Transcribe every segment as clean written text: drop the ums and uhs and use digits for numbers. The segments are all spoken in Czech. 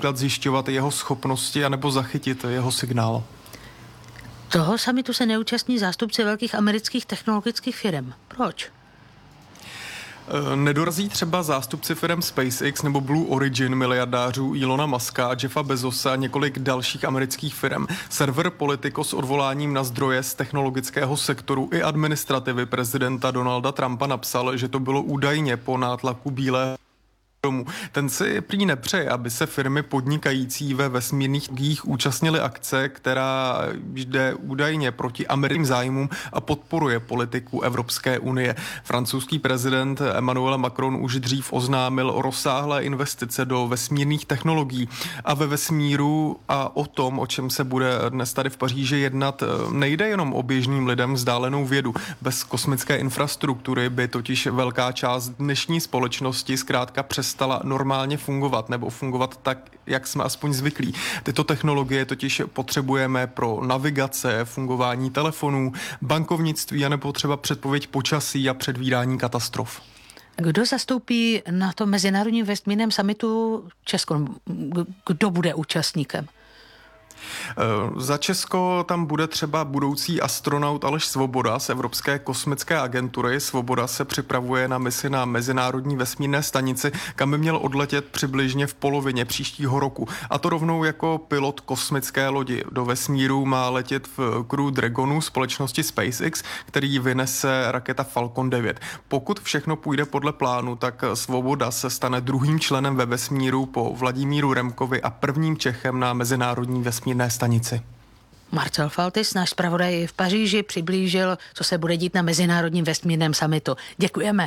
zjišťovat jeho schopnosti anebo zachytit jeho signál. Toho summitu se neúčastní zástupci velkých amerických technologických firm. Proč? Nedorazí třeba zástupci firm SpaceX nebo Blue Origin miliardářů Elona Muska a Jeffa Bezosa a několik dalších amerických firm. Server Politico s odvoláním na zdroje z technologického sektoru i administrativy prezidenta Donalda Trumpa napsal, že to bylo údajně po nátlaku Bílého domu. Ten si prý nepřeje, aby se firmy podnikající ve vesmírných lodích účastnily akce, která jde údajně proti americkým zájmům a podporuje politiku Evropské unie. Francouzský prezident Emmanuel Macron už dřív oznámil rozsáhlé investice do vesmírných technologií a ve vesmíru a o tom, o čem se bude dnes tady v Paříži jednat, nejde jenom o běžným lidem vzdálenou vědu. Bez kosmické infrastruktury by totiž velká část dnešní společnosti zkrátka přestala normálně fungovat nebo fungovat tak, jak jsme aspoň zvyklí. Tyto technologie totiž potřebujeme pro navigace, fungování telefonů, bankovnictví a nebo třeba předpověď počasí a předvídání katastrof. Kdo zastoupí na tom mezinárodním vesmírném summitu Česko? Kdo bude účastníkem? Za Česko tam bude třeba budoucí astronaut Aleš Svoboda z Evropské kosmické agentury. Svoboda se připravuje na misi na Mezinárodní vesmírné stanici, kam by měl odletět přibližně v polovině příštího roku. A to rovnou jako pilot kosmické lodi. Do vesmíru má letět v Crew Dragonu společnosti SpaceX, který vynese raketa Falcon 9. Pokud všechno půjde podle plánu, tak Svoboda se stane druhým členem ve vesmíru po Vladimíru Remkovi a prvním Čechem na Mezinárodní vesmírné stanici. Marcel Faltis, náš zpravodaj v Paříži, přiblížil, co se bude dít na Mezinárodním vesmírném summitu. Děkujeme.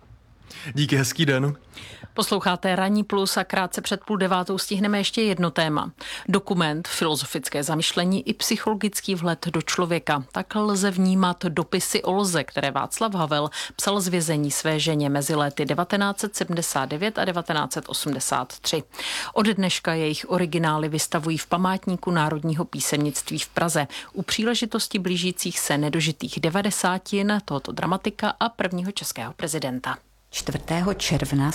Díky, hezký den. Posloucháte Ranní plus a krátce před 8:30 stihneme ještě jedno téma. Dokument, filozofické zamyšlení i psychologický vhled do člověka. Tak lze vnímat dopisy o lze, které Václav Havel psal z vězení své ženě mezi lety 1979 a 1983. Od dneška jejich originály vystavují v památníku národního písemnictví v Praze u příležitosti blížících se nedožitých 90 tohoto dramatika a prvního českého prezidenta. 4. června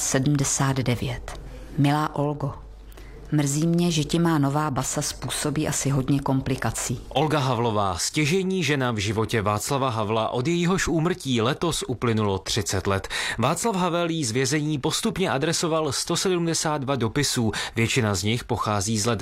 79. Milá Olgo, mrzí mě, že ti má nová basa způsobí asi hodně komplikací. Olga Havlová, stěžejní žena v životě Václava Havla, od jejíhož úmrtí letos uplynulo 30 let. Václav Havel jí z vězení postupně adresoval 172 dopisů. Většina z nich pochází z let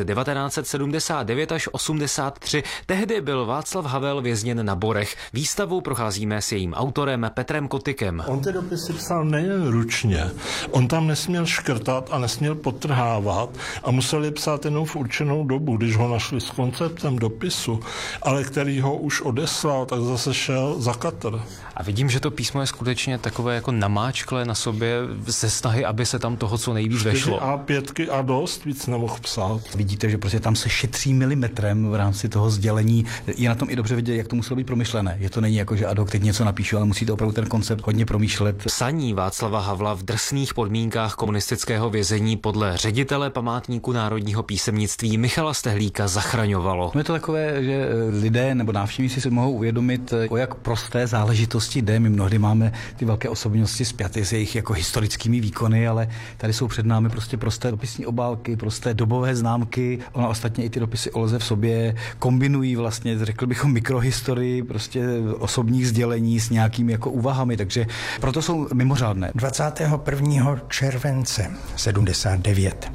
1979 až 83. Tehdy byl Václav Havel vězněn na Borech. Výstavu procházíme s jejím autorem Petrem Kotykem. On ty dopisy psal nejen ručně, on tam nesměl škrtat a nesměl podtrhávat a museli psát jenom v určenou dobu, když ho našli s konceptem dopisu, ale který ho už odeslal, tak zase šel za katr. A vidím, že to písmo je skutečně takové jako namáčklé na sobě ze snahy, aby se tam toho co nejvíc vešlo. A5 a dost víc nemohl psát. Vidíte, že prostě tam se šetří milimetrem v rámci toho sdělení. Je na tom i dobře vidět, jak to muselo být promyšlené. Je to není jako, že ad hoc teď něco napíšu, ale musíte opravdu ten koncept hodně promýšlet. Psaní Václava Havla v drsných podmínkách komunistického vězení podle ředitele památníku národního písemnictví Michala Stehlíka zachraňovalo. Je to takové, že lidé nebo návštěvníci si mohou uvědomit, o jak prosté záležitosti jde. My mnohdy máme ty velké osobnosti spjaty s jejich jako historickými výkony, ale tady jsou před námi prostě prosté dopisní obálky, prosté dobové známky. Ona ostatně i ty dopisy o lze v sobě kombinují vlastně, řekl bychom, mikrohistorii prostě osobních sdělení s nějakými jako úvahami, takže proto jsou mimořádné. 21. července 79.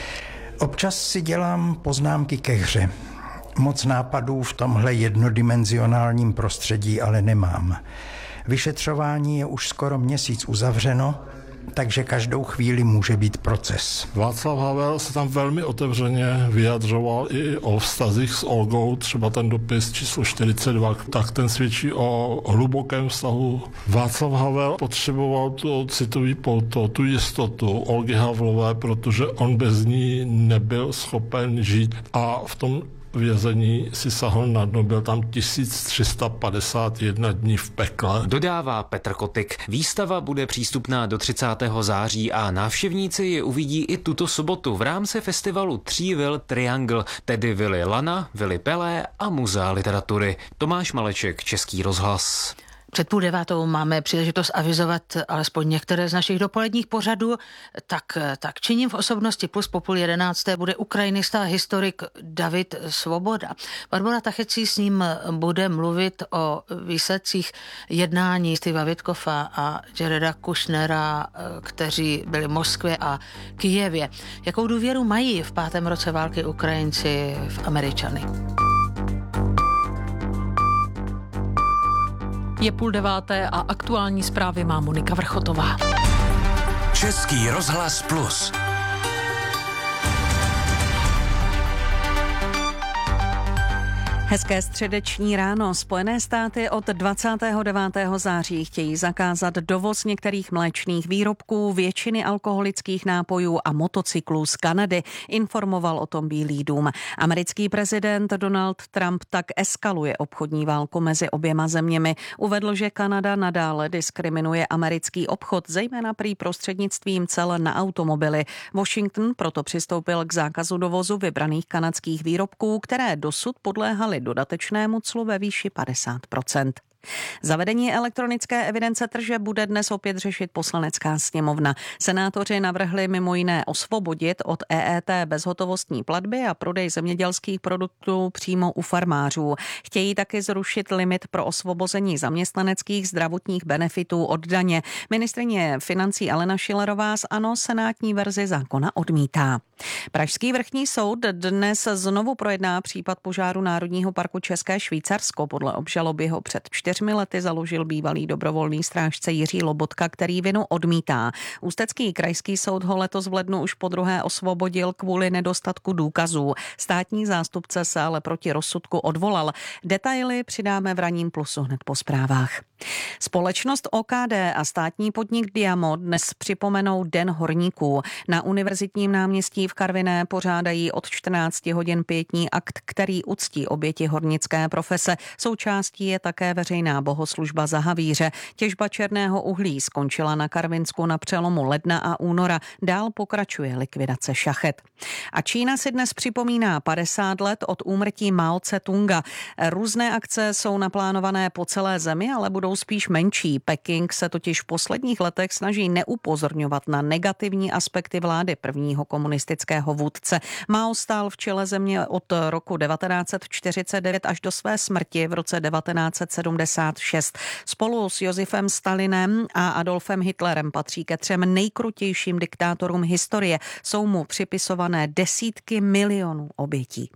Občas si dělám poznámky ke hře. Moc nápadů v tomhle jednodimenzionálním prostředí ale nemám. Vyšetřování je už skoro měsíc uzavřeno, takže každou chvíli může být proces. Václav Havel se tam velmi otevřeně vyjadřoval i o vztazích s Olgou, třeba ten dopis číslo 42, tak ten svědčí o hlubokém vztahu. Václav Havel potřeboval to citový pouto, tu jistotu Olgy Havlové, protože on bez ní nebyl schopen žít a v tom vězení si sahl na dno, byl tam 1351 dní v pekle. Dodává Petr Kotyk. Výstava bude přístupná do 30. září a návštěvníci ji uvidí i tuto sobotu v rámci festivalu 3 vil Triangle, tedy vily Lana, vily Pelé a Muzea literatury. Tomáš Maleček, Český rozhlas. Před 8:30 máme příležitost avizovat alespoň některé z našich dopoledních pořadů, tak činím v Osobnosti plus po 10:30 bude ukrajinista a historik David Svoboda. Barbora Tachecí s ním bude mluvit o výsledcích jednání Steva Witkoffa a Jareda Kushnera, kteří byli v Moskvě a Kyjevě. Jakou důvěru mají v 5. roce války Ukrajinci v Američany? Je 8:30 a aktuální zprávy má Monika Vrchotová. Český rozhlas Plus. Hezké středeční ráno. Spojené státy od 29. září chtějí zakázat dovoz některých mléčných výrobků, většiny alkoholických nápojů a motocyklů z Kanady, informoval o tom Bílý dům. Americký prezident Donald Trump tak eskaluje obchodní válku mezi oběma zeměmi. Uvedl, že Kanada nadále diskriminuje americký obchod, zejména prý prostřednictvím cel na automobily. Washington proto přistoupil k zákazu dovozu vybraných kanadských výrobků, které dosud podléhaly dodatečnému clu ve výši 50%. Zavedení elektronické evidence tržeb bude dnes opět řešit Poslanecká sněmovna. Senátoři navrhli mimo jiné osvobodit od EET bezhotovostní platby a prodej zemědělských produktů přímo u farmářů. Chtějí taky zrušit limit pro osvobození zaměstnaneckých zdravotních benefitů od daně. Ministryně financí Alena Schillerová z ANO senátní verzi zákona odmítá. Pražský vrchní soud dnes znovu projedná případ požáru Národního parku České Švýcarsko. Podle obžaloby ho před 4 lety založil bývalý dobrovolný strážce Jiří Lobotka, který vinu odmítá. Ústecký krajský soud ho letos v lednu už podruhé osvobodil kvůli nedostatku důkazů. Státní zástupce se ale proti rozsudku odvolal. Detaily přidáme v Ranním plusu hned po zprávách. Společnost OKD a státní podnik Diamo dnes připomenou Den horníků. Na Univerzitním náměstí v Karviné pořádají od 14 hodin pietní akt, který uctí oběti hornické profese. Součástí je také veřejná bohoslužba za havíře. Těžba černého uhlí skončila na Karvinsku na přelomu ledna a února. Dál pokračuje likvidace šachet. A Čína si dnes připomíná 50 let od úmrtí Mao Tse-tunga. Různé akce jsou naplánované po celé zemi, ale budou spíš menší. Peking se totiž v posledních letech snaží neupozorňovat na negativní aspekty vlády prvního komunistického vůdce. Mao stál v čele země od roku 1949 až do své smrti v roce 1976. Spolu s Josifem Stalinem a Adolfem Hitlerem patří ke 3 nejkrutějším diktátorům historie. Jsou mu připisované desítky milionů obětí.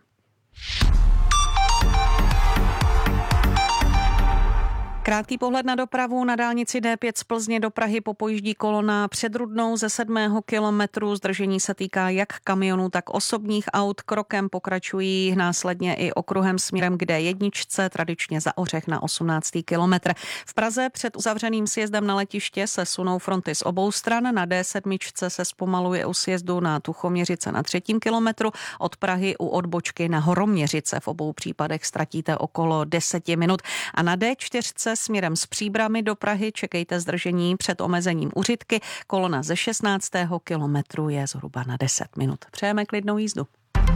Krátký pohled na dopravu. Na dálnici D5 z Plzně do Prahy popojíždí kolona před Rudnou ze 7. kilometru. Zdržení se týká jak kamionů, tak osobních aut. Krokem pokračují následně i okruhem směrem k D1, tradičně za Ořech na 18. kilometr. V Praze před uzavřeným sjezdem na letiště se sunou fronty z obou stran. Na D7 se zpomaluje u sjezdu na Tuchoměřice na 3. kilometru. Od Prahy u odbočky na Horoměřice. V obou případech ztratíte okolo 10 minut. A na D4 směrem z Příbrami do Prahy čekejte zdržení před omezením u Řitky. Kolona ze 16. kilometru je zhruba na 10 minut. Přejeme klidnou jízdu.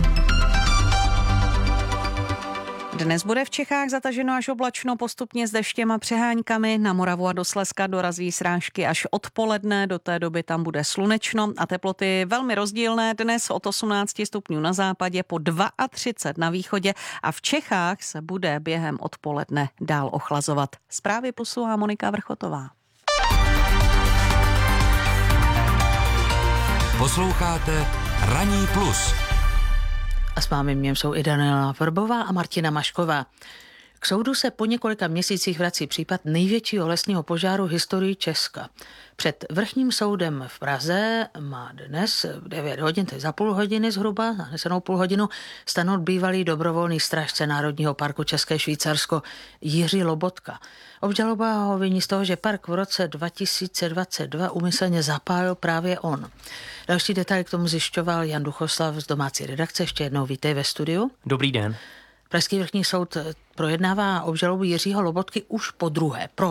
Dnes bude v Čechách zataženo až oblačno, postupně s deštěm a přehánkami. Na Moravu a do Slezska dorazí srážky až odpoledne, do té doby tam bude slunečno a teploty velmi rozdílné. Dnes od 18 stupňů na západě po 32 na východě a v Čechách se bude během odpoledne dál ochlazovat. Zprávy Plusu a Monika Vrchotová. Posloucháte Ranní plus. A s vámi mě jsou i Daniela Vrbová a Martina Mašková. K soudu se po několika měsících vrací případ největšího lesního požáru v historii Česka. Před vrchním soudem v Praze má dnes v 9 hodin, to je za půl hodiny zhruba, za nesenou půl hodinu, stanout bývalý dobrovolný strážce Národního parku České Švýcarsko Jiří Lobotka. Obžaloba ho viní z toho, že park v roce 2022 úmyslně zapálil právě on. Další detail k tomu zjišťoval Jan Duchoslav z domácí redakce. Ještě jednou vítej ve studiu. Dobrý den. Pražský vrchní soud projednává obžalobu Jiřího Lobotky už po druhé. Proč?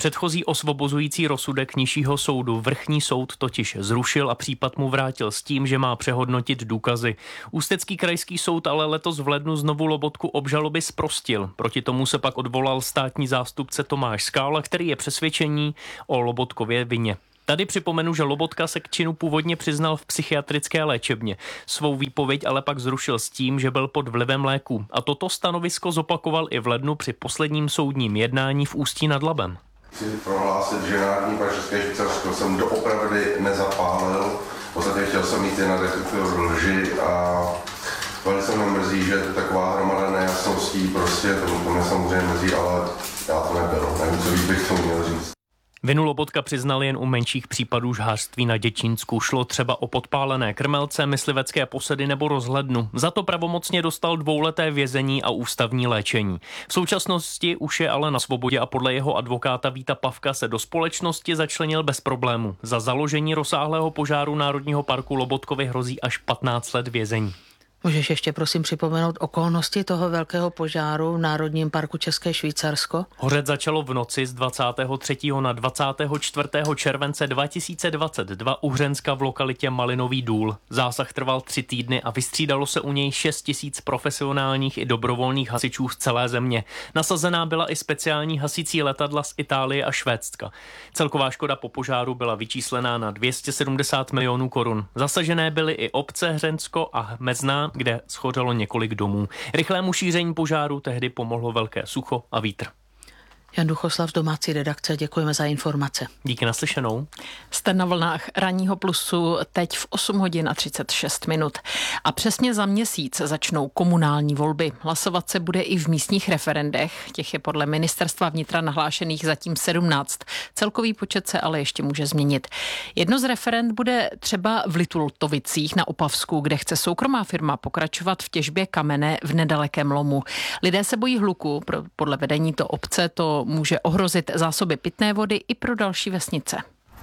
Předchozí osvobozující rozsudek nižšího soudu vrchní soud totiž zrušil a případ mu vrátil s tím, že má přehodnotit důkazy. Ústecký krajský soud ale letos v lednu znovu Lobotku obžaloby zprostil. Proti tomu se pak odvolal státní zástupce Tomáš Skála, který je přesvědčení o Lobotkově vině. Tady připomenu, že Lobotka se k činu původně přiznal v psychiatrické léčebně. Svou výpověď ale pak zrušil s tím, že byl pod vlivem léků. A toto stanovisko zopakoval i v lednu při posledním soudním jednání v Ústí nad Labem. Chci prohlásit, že Národní park České Švýcarsko jsem doopravdy nezapálil. V podstatě chtěl jsem jít na detektor lži a velice mě mrzí, že je to taková hromada nejasností. Prostě to mě samozřejmě mrzí, ale já to nebyl. Nevím, co víc bych to měl říct. Vinu Lobotka přiznal jen u menších případů žhářství na Děčínsku. Šlo třeba o podpálené krmelce, myslivecké posedy nebo rozhlednu. Za to pravomocně dostal 2leté vězení a ústavní léčení. V současnosti už je ale na svobodě a podle jeho advokáta Víta Pavka se do společnosti začlenil bez problému. Za založení rozsáhlého požáru Národního parku Lobotkovi hrozí až 15 let vězení. Můžeš ještě prosím připomenout okolnosti toho velkého požáru v Národním parku České Švýcarsko? Hořet začalo v noci z 23. na 24. července 2022 u Hřenska v lokalitě Malinový důl. Zásah trval 3 týdny a vystřídalo se u něj 6 000 profesionálních i dobrovolných hasičů z celé země. Nasazená byla i speciální hasicí letadla z Itálie a Švédska. Celková škoda po požáru byla vyčíslená na 270 milionů korun. Zasažené byly i obce Hřensko a Mezná, kde schořelo několik domů. Rychlému šíření požáru tehdy pomohlo velké sucho a vítr. Jan Duchoslav z domácí redakce, děkujeme za informace. Díky, naslyšenou. Jste na vlnách Ranního plusu teď v 8 hodin a 36 minut. A přesně za měsíc začnou komunální volby. Hlasovat se bude i v místních referendech. Těch je podle ministerstva vnitra nahlášených zatím 17. Celkový počet se ale ještě může změnit. Jedno z referend bude třeba v Litultovicích na Opavsku, kde chce soukromá firma pokračovat v těžbě kamene v nedalekém lomu. Lidé se bojí hluku, podle vedení to obce to může ohrozit zásoby pitné vody i pro další vesnice.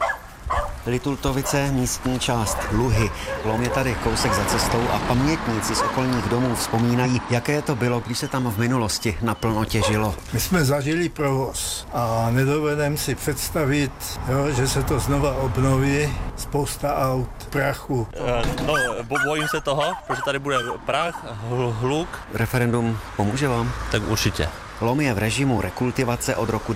Litultovice, místní část Luhy. Lom je tady kousek za cestou a pamětníci z okolních domů vzpomínají, jaké to bylo, když se tam v minulosti naplno těžilo. My jsme zažili provoz a nedovedem si představit, že se to znova obnoví. Spousta aut, prachu. Bojím se toho, protože tady bude prach, hluk. Referendum pomůže vám? Tak určitě. Lom je v režimu rekultivace od roku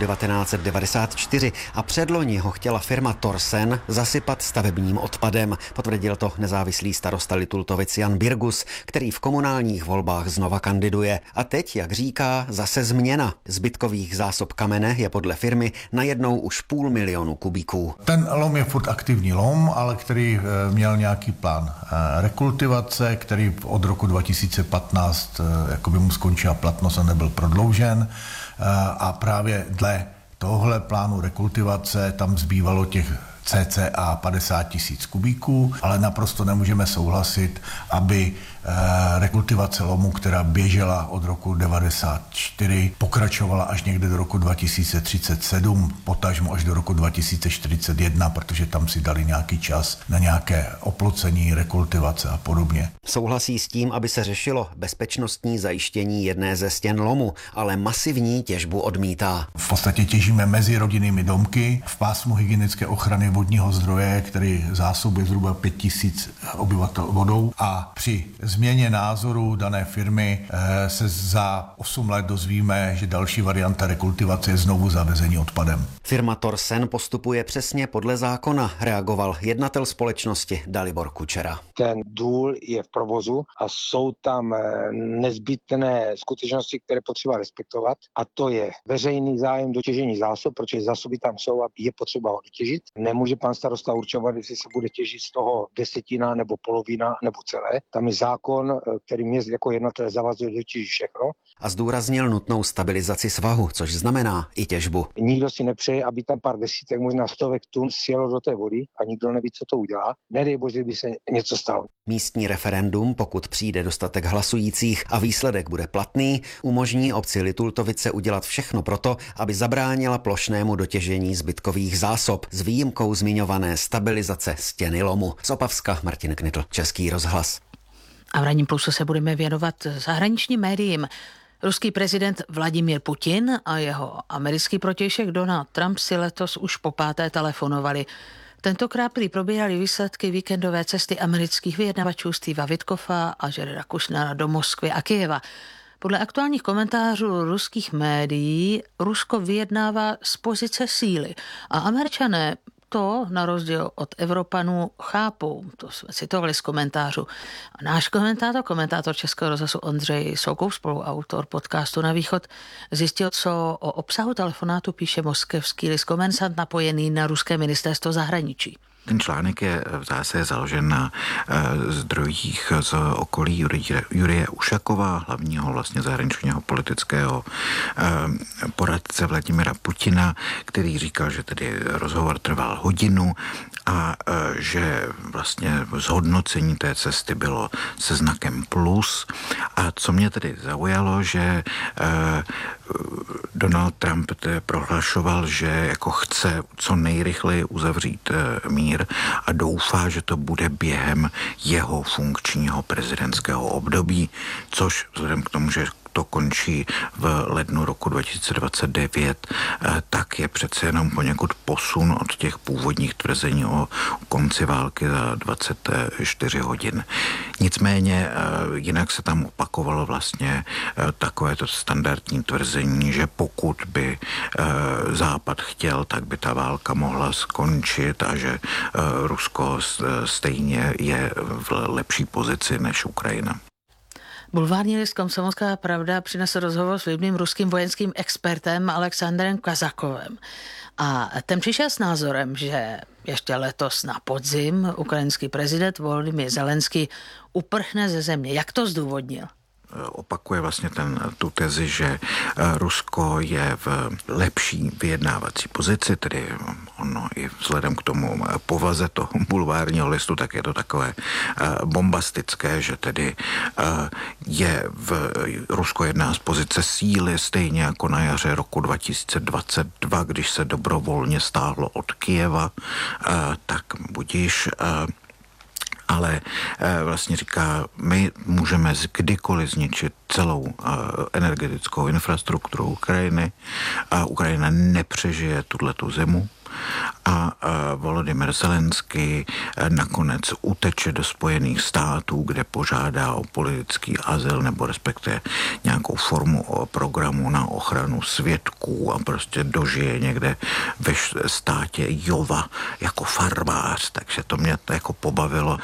1994 a předloni ho chtěla firma Torsen zasypat stavebním odpadem. Potvrdil to nezávislý starosta Litultovic Jan Birgus, který v komunálních volbách znova kandiduje. A teď, jak říká, zase změna. Zbytkových zásob kamene je podle firmy najednou už 500 000 kubíků. Ten lom je furt aktivní lom, ale který měl nějaký plán rekultivace, který od roku 2015 jakoby mu skončila platnost a nebyl prodloužen. A právě dle tohle plánu rekultivace tam zbývalo těch cca 50 000 kubíků, ale naprosto nemůžeme souhlasit, aby rekultivace lomu, která běžela od roku 1994, pokračovala až někde do roku 2037, potažmo až do roku 2041, protože tam si dali nějaký čas na nějaké oplocení, rekultivace a podobně. Souhlasí s tím, aby se řešilo bezpečnostní zajištění jedné ze stěn lomu, ale masivní těžbu odmítá. V podstatě těžíme mezi rodinnými domky v pásmu hygienické ochrany vodního zdroje, který zásobuje zhruba 5 000 obyvatel vodou, a při změně názoru dané firmy se za 8 let dozvíme, že další varianta rekultivace je znovu zavezení odpadem. Firma Torsen postupuje přesně podle zákona, reagoval jednatel společnosti Dalibor Kučera. Ten důl je v provozu a jsou tam nezbytné skutečnosti, které potřeba respektovat, a to je veřejný zájem dotěžení zásob, protože zásoby tam jsou a je potřeba ho dotěžit. Nemůže pan starosta určovat, jestli se bude těžit z toho 1/10 nebo polovina nebo celé. Tam je zákon, který mě jako jednatel zavazuje dotěžit všechno. A zdůraznil nutnou stabilizaci svahu, což znamená i těžbu. Nikdo si nepřeje, aby tam pár desítek, možná stovek tun sjelo do té vody a nikdo neví, co to udělá. Nedej bože, by se něco stalo. Místní referendum, pokud přijde dostatek hlasujících a výsledek bude platný, umožní obci Litultovice udělat všechno proto, aby zabránila plošnému dotěžení zbytkových zásob s výjimkou zmiňované stabilizace stěny lomu. Z Opavska Martin Knitl, Český rozhlas. A v Ranním plusu se budeme věnovat zahraničním médiím. Ruský prezident Vladimír Putin a jeho americký protějšek Donald Trump si letos už po 5. telefonovali. Tentokrát probírali výsledky víkendové cesty amerických vyjednavačů Steva Witkoffa a Jareda Kushnera do Moskvy a Kyjeva. Podle aktuálních komentářů ruských médií Rusko vyjednává z pozice síly a Američané to na rozdíl od Evropanů chápou. To jsme citovali z komentářů. A náš komentátor Českého rozhlasu Ondřej Soukup, spoluautor podcastu Na východ, zjistil, co o obsahu telefonátu píše moskevský liskomensant napojený na ruské ministerstvo zahraničí. Ten článek je v zásadě založen na zdrojích z okolí Jurije Ušakova, hlavního vlastně zahraničního politického poradce Vladimira Putina, který říkal, že tedy rozhovor trval hodinu a že vlastně zhodnocení té cesty bylo se znakem plus. A co mě tedy zaujalo, že Donald Trump prohlašoval, že jako chce co nejrychleji uzavřít mír a doufá, že to bude během jeho funkčního prezidentského období, což vzhledem k tomu, že to končí v lednu roku 2029, tak je přece jenom poněkud posun od těch původních tvrzení o konci války za 24 hodin. Nicméně jinak se tam opakovalo vlastně takovéto standardní tvrzení, že pokud by Západ chtěl, tak by ta válka mohla skončit a že Rusko stejně je v lepší pozici než Ukrajina. Bulvární list Komsomolská pravda přinesl rozhovor s vlivným ruským vojenským expertem Alexandrem Kazakovem. A ten přišel s názorem, že ještě letos na podzim ukrajinský prezident Volodymyr Zelenský uprchne ze země. Jak to zdůvodnil? Opakuje vlastně tu tezi, že Rusko je v lepší vyjednávací pozici, tedy ono i vzhledem k tomu povaze toho bulvárního listu, tak je to takové bombastické, že tedy Rusko jedná z pozice síly, stejně jako na jaře roku 2022, když se dobrovolně stáhlo od Kyjeva, tak budiž. Ale vlastně říká, my můžeme kdykoliv zničit celou energetickou infrastrukturu Ukrajiny a Ukrajina nepřežije tuhletu zimu. A Volodymyr Zelenský nakonec uteče do Spojených států, kde požádá o politický azyl nebo respektive nějakou formu programu na ochranu svědků a prostě dožije někde ve státě Jova jako farmář, takže to mě jako pobavilo.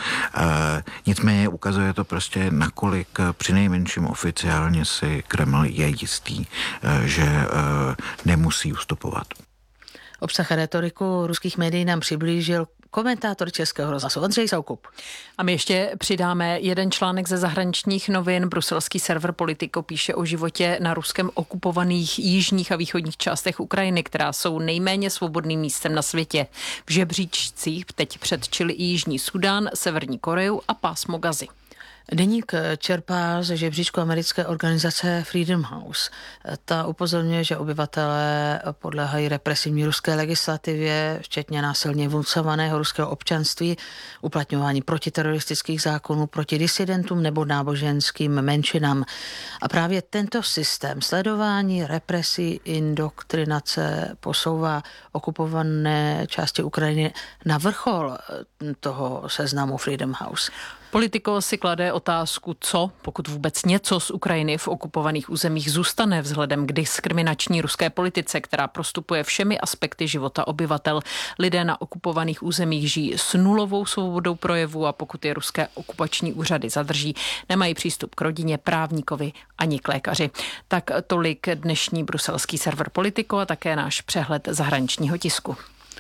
Nicméně ukazuje to prostě, nakolik přinejmenším oficiálně si Kreml je jistý, že nemusí ustupovat. Obsah a retoriku ruských médií nám přiblížil komentátor Českého rozhlasu Ondřej Soukup. A my ještě přidáme jeden článek ze zahraničních novin. Bruselský server Politico píše o životě na ruskem okupovaných jižních a východních částech Ukrajiny, která jsou nejméně svobodným místem na světě. V žebříčcích teď předčili i Jižní Súdán, Severní Koreu a pásmo Gazy. Deník čerpá ze žebříčku americké organizace Freedom House. Ta upozorňuje, že obyvatelé podléhají represivní ruské legislativě, včetně násilně vnucovaného ruského občanství, uplatňování protiteroristických zákonů proti disidentům nebo náboženským menšinám. A právě tento systém sledování, represí, indoktrinace posouvá okupované části Ukrajiny na vrchol toho seznamu Freedom House. Politico si klade otázku, co, pokud vůbec něco z Ukrajiny v okupovaných územích zůstane vzhledem k diskriminační ruské politice, která prostupuje všemi aspekty života obyvatel. Lidé na okupovaných územích žijí s nulovou svobodou projevu a pokud je ruské okupační úřady zadrží, nemají přístup k rodině, právníkovi ani k lékaři. Tak tolik dnešní bruselský server Politico a také náš přehled zahraničního tisku.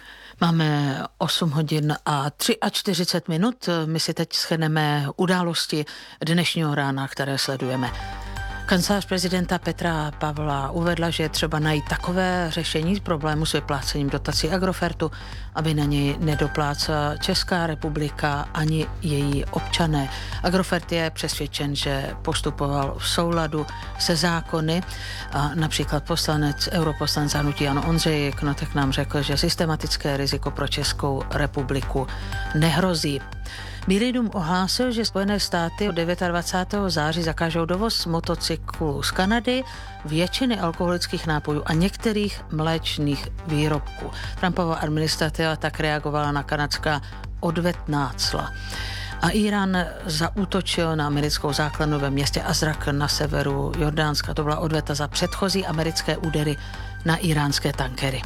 Máme 8 hodin a 43 minut. My si teď shrneme události dnešního rána, které sledujeme. Kancelář prezidenta Petra Pavla uvedla, že je třeba najít takové řešení problému s vyplácením dotací Agrofertu, aby na něj nedoplácela Česká republika ani její občané. Agrofert je přesvědčen, že postupoval v souladu se zákony a například europoslanec hnutí ANO Ondřej Knotek nám řekl, že systematické riziko pro Českou republiku nehrozí. Bílý dům ohlásil, že Spojené státy od 29. září zakážou dovoz motocyklů z Kanady, většiny alkoholických nápojů a některých mléčných výrobků. Trumpova administrativa tak reagovala na kanadská odvetná cla. A Irán zaútočil na americkou základnu ve městě Azraq na severu Jordánska. To byla odveta za předchozí americké údery na iránské tankery.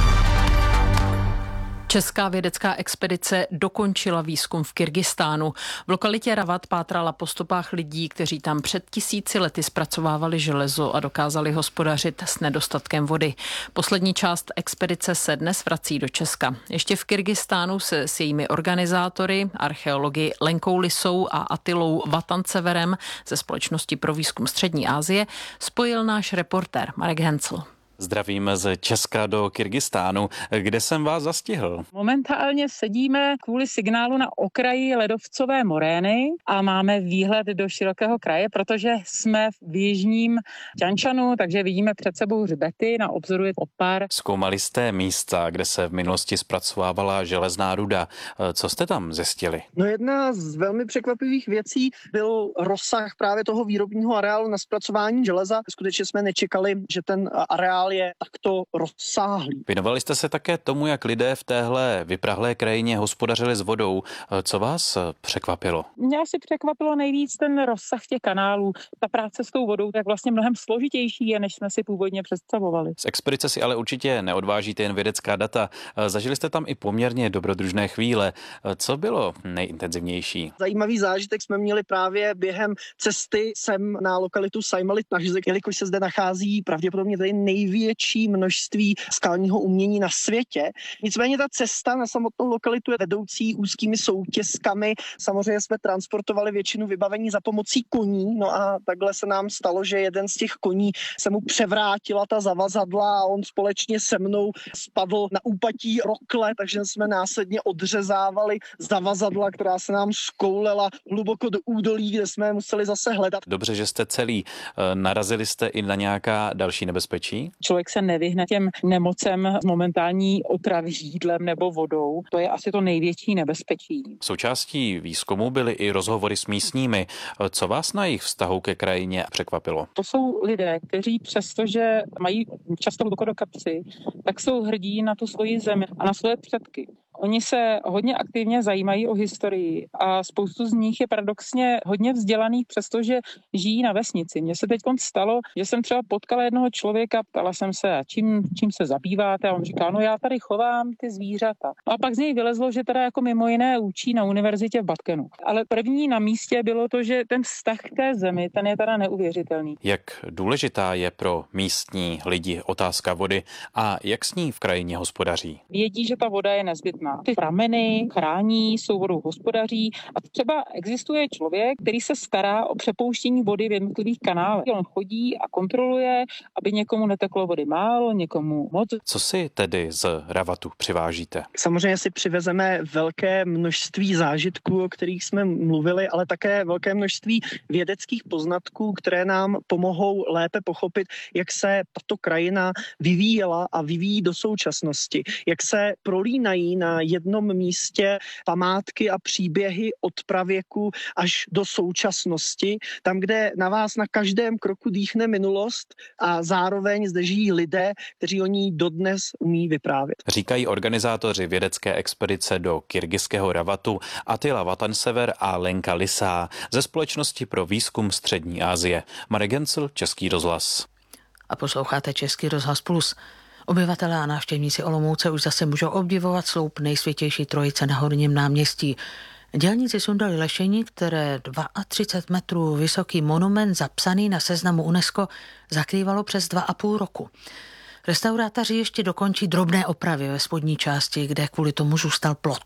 Česká vědecká expedice dokončila výzkum v Kyrgyzstánu. V lokalitě Ravat pátrala po stopách lidí, kteří tam před 1000 lety zpracovávali železo a dokázali hospodařit s nedostatkem vody. Poslední část expedice se dnes vrací do Česka. Ještě v Kyrgyzstánu se s jejími organizátory, archeology Lenkou Lisou a Atilou Vatanseverem ze Společnosti pro výzkum Střední Asie spojil náš reportér Marek Hencl. Zdravím z Česka do Kyrgyzstánu, kde jsem vás zastihl. Momentálně sedíme kvůli signálu na okraji ledovcové morény a máme výhled do širokého kraje, protože jsme v jižním Tianšanu, takže vidíme před sebou hřbety, na obzoru je Opar. Zkoumali jste místa, kde se v minulosti zpracovávala železná ruda. Co jste tam zjistili? No, jedna z velmi překvapivých věcí byl rozsah právě toho výrobního areálu na zpracování železa. Skutečně jsme nečekali, že ten areál je takto rozsáhlý. Věnovali jste se také tomu, jak lidé v téhle vyprahlé krajině hospodařili s vodou. Co vás překvapilo? Mě asi překvapilo nejvíc ten rozsah těch kanálů. Ta práce s tou vodou tak vlastně mnohem složitější je, než jsme si původně představovali. Z expedice si ale určitě neodvážíte jen vědecká data. Zažili jste tam i poměrně dobrodružné chvíle. Co bylo nejintenzivnější? Zajímavý zážitek jsme měli právě během cesty sem na lokalitu Sajmalit Nahřezek, jelikož se zde nachází pravděpodobně tady největší množství skalního umění na světě. Nicméně ta cesta na samotnou lokalitu je vedoucí úzkými soutězkami. Samozřejmě jsme transportovali většinu vybavení za pomocí koní, no a takhle se nám stalo, že jeden z těch koní se mu převrátila ta zavazadla a on společně se mnou spadl na úpatí rokle, takže jsme následně odřezávali zavazadla, která se nám skoulela hluboko do údolí, kde jsme je museli zase hledat. Dobře, že jste celý. Narazili jste i na nějaká další nebezpečí? Člověk se nevyhne těm nemocem z momentální otravy jídlem nebo vodou. To je asi to největší nebezpečí. Součástí výzkumu byly i rozhovory s místními. Co vás na jejich vztahu ke krajině překvapilo? To jsou lidé, kteří přestože mají často hluboko do kapsy, tak jsou hrdí na tu svoji zemi a na svoje předky. Oni se hodně aktivně zajímají o historii a spoustu z nich je paradoxně hodně vzdělaných, přestože žijí na vesnici. Mně se teď stalo, že jsem třeba potkala jednoho člověka, ptala jsem se, čím se zabýváte, a on říká, no já tady chovám ty zvířata. No a pak z něj vylezlo, že teda jako mimo jiné učí na univerzitě v Batkenu. Ale první na místě bylo to, že ten vztah k té zemi, ten je teda neuvěřitelný. Jak důležitá je pro místní lidi otázka vody a jak s ní v krajině hospodaří? Vědí, že ta voda je nezbytná. Ty prameny chrání, jsou vodou hospodaří a třeba existuje člověk, který se stará o přepouštění vody v jednotlivých kanálech. On chodí a kontroluje, aby někomu neteklo vody málo, někomu moc. Co si tedy z Ravatu přivážíte? Samozřejmě si přivezeme velké množství zážitků, o kterých jsme mluvili, ale také velké množství vědeckých poznatků, které nám pomohou lépe pochopit, jak se tato krajina vyvíjela a vyvíjí do současnosti, jak se prolínají na jednom místě památky a příběhy od pravěku až do současnosti, tam, kde na vás na každém kroku dýchne minulost a zároveň zde žijí lidé, kteří o ní dodnes umí vyprávět. Říkají organizátoři vědecké expedice do kyrgyzského Ravatu Atila Vatansever a Lenka Lisa ze Společnosti pro výzkum Střední Asie. Marek Hencl, Český rozhlas. A posloucháte Český rozhlas Plus. Obyvatelé a návštěvníci Olomouce už zase můžou obdivovat sloup Nejsvětější trojice na Horním náměstí. Dělníci sundali lešení, které 32 metrů vysoký monument zapsaný na seznamu UNESCO zakrývalo přes 2,5 roku. Restaurátoři ještě dokončí drobné opravy ve spodní části, kde kvůli tomu zůstal plot.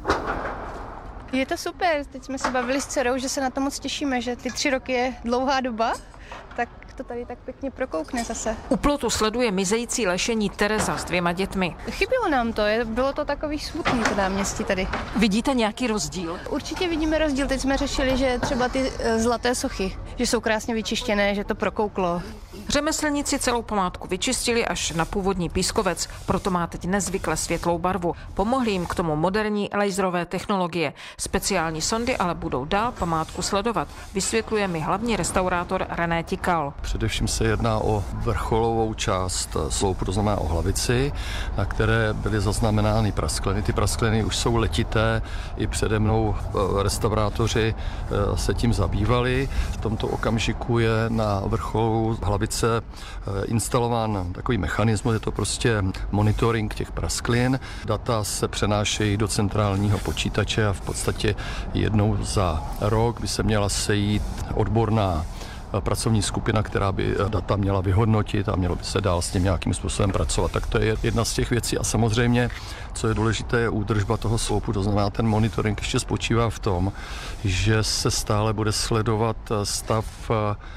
Je to super, teď jsme se bavili s dcerou, že se na to moc těšíme, že ty 3 roky je dlouhá doba, tak to tady tak pěkně prokoukne zase. U plotu sleduje mizející lešení Tereza s 2 dětmi. Chybilo nám to, bylo to takový smutný to náměstí tady. Vidíte nějaký rozdíl? Určitě vidíme rozdíl, teď jsme řešili, že třeba ty zlaté sochy, že jsou krásně vyčištěné, že to prokouklo. Řemeslníci celou památku vyčistili až na původní pískovec, proto má teď nezvykle světlou barvu. Pomohly jim k tomu moderní laserové technologie. Speciální sondy ale budou dál památku sledovat, vysvětluje mi hlavní restaurátor René Tikal. Především se jedná o vrcholovou část sloupu, to znamená o hlavici, na které byly zaznamenány praskliny. Ty praskliny už jsou letité, i přede mnou restaurátoři se tím zabývali. V tomto okamžiku je na vrcholu hlavice instalován takový mechanismus, je to prostě monitoring těch prasklin. Data se přenášejí do centrálního počítače a v podstatě jednou za rok by se měla sejít odborná pracovní skupina, která by data měla vyhodnotit a mělo by se dál s tím nějakým způsobem pracovat. Tak to je jedna z těch věcí a samozřejmě, co je důležité, je údržba toho sloupu, to znamená ten monitoring ještě spočívá v tom, že se stále bude sledovat stav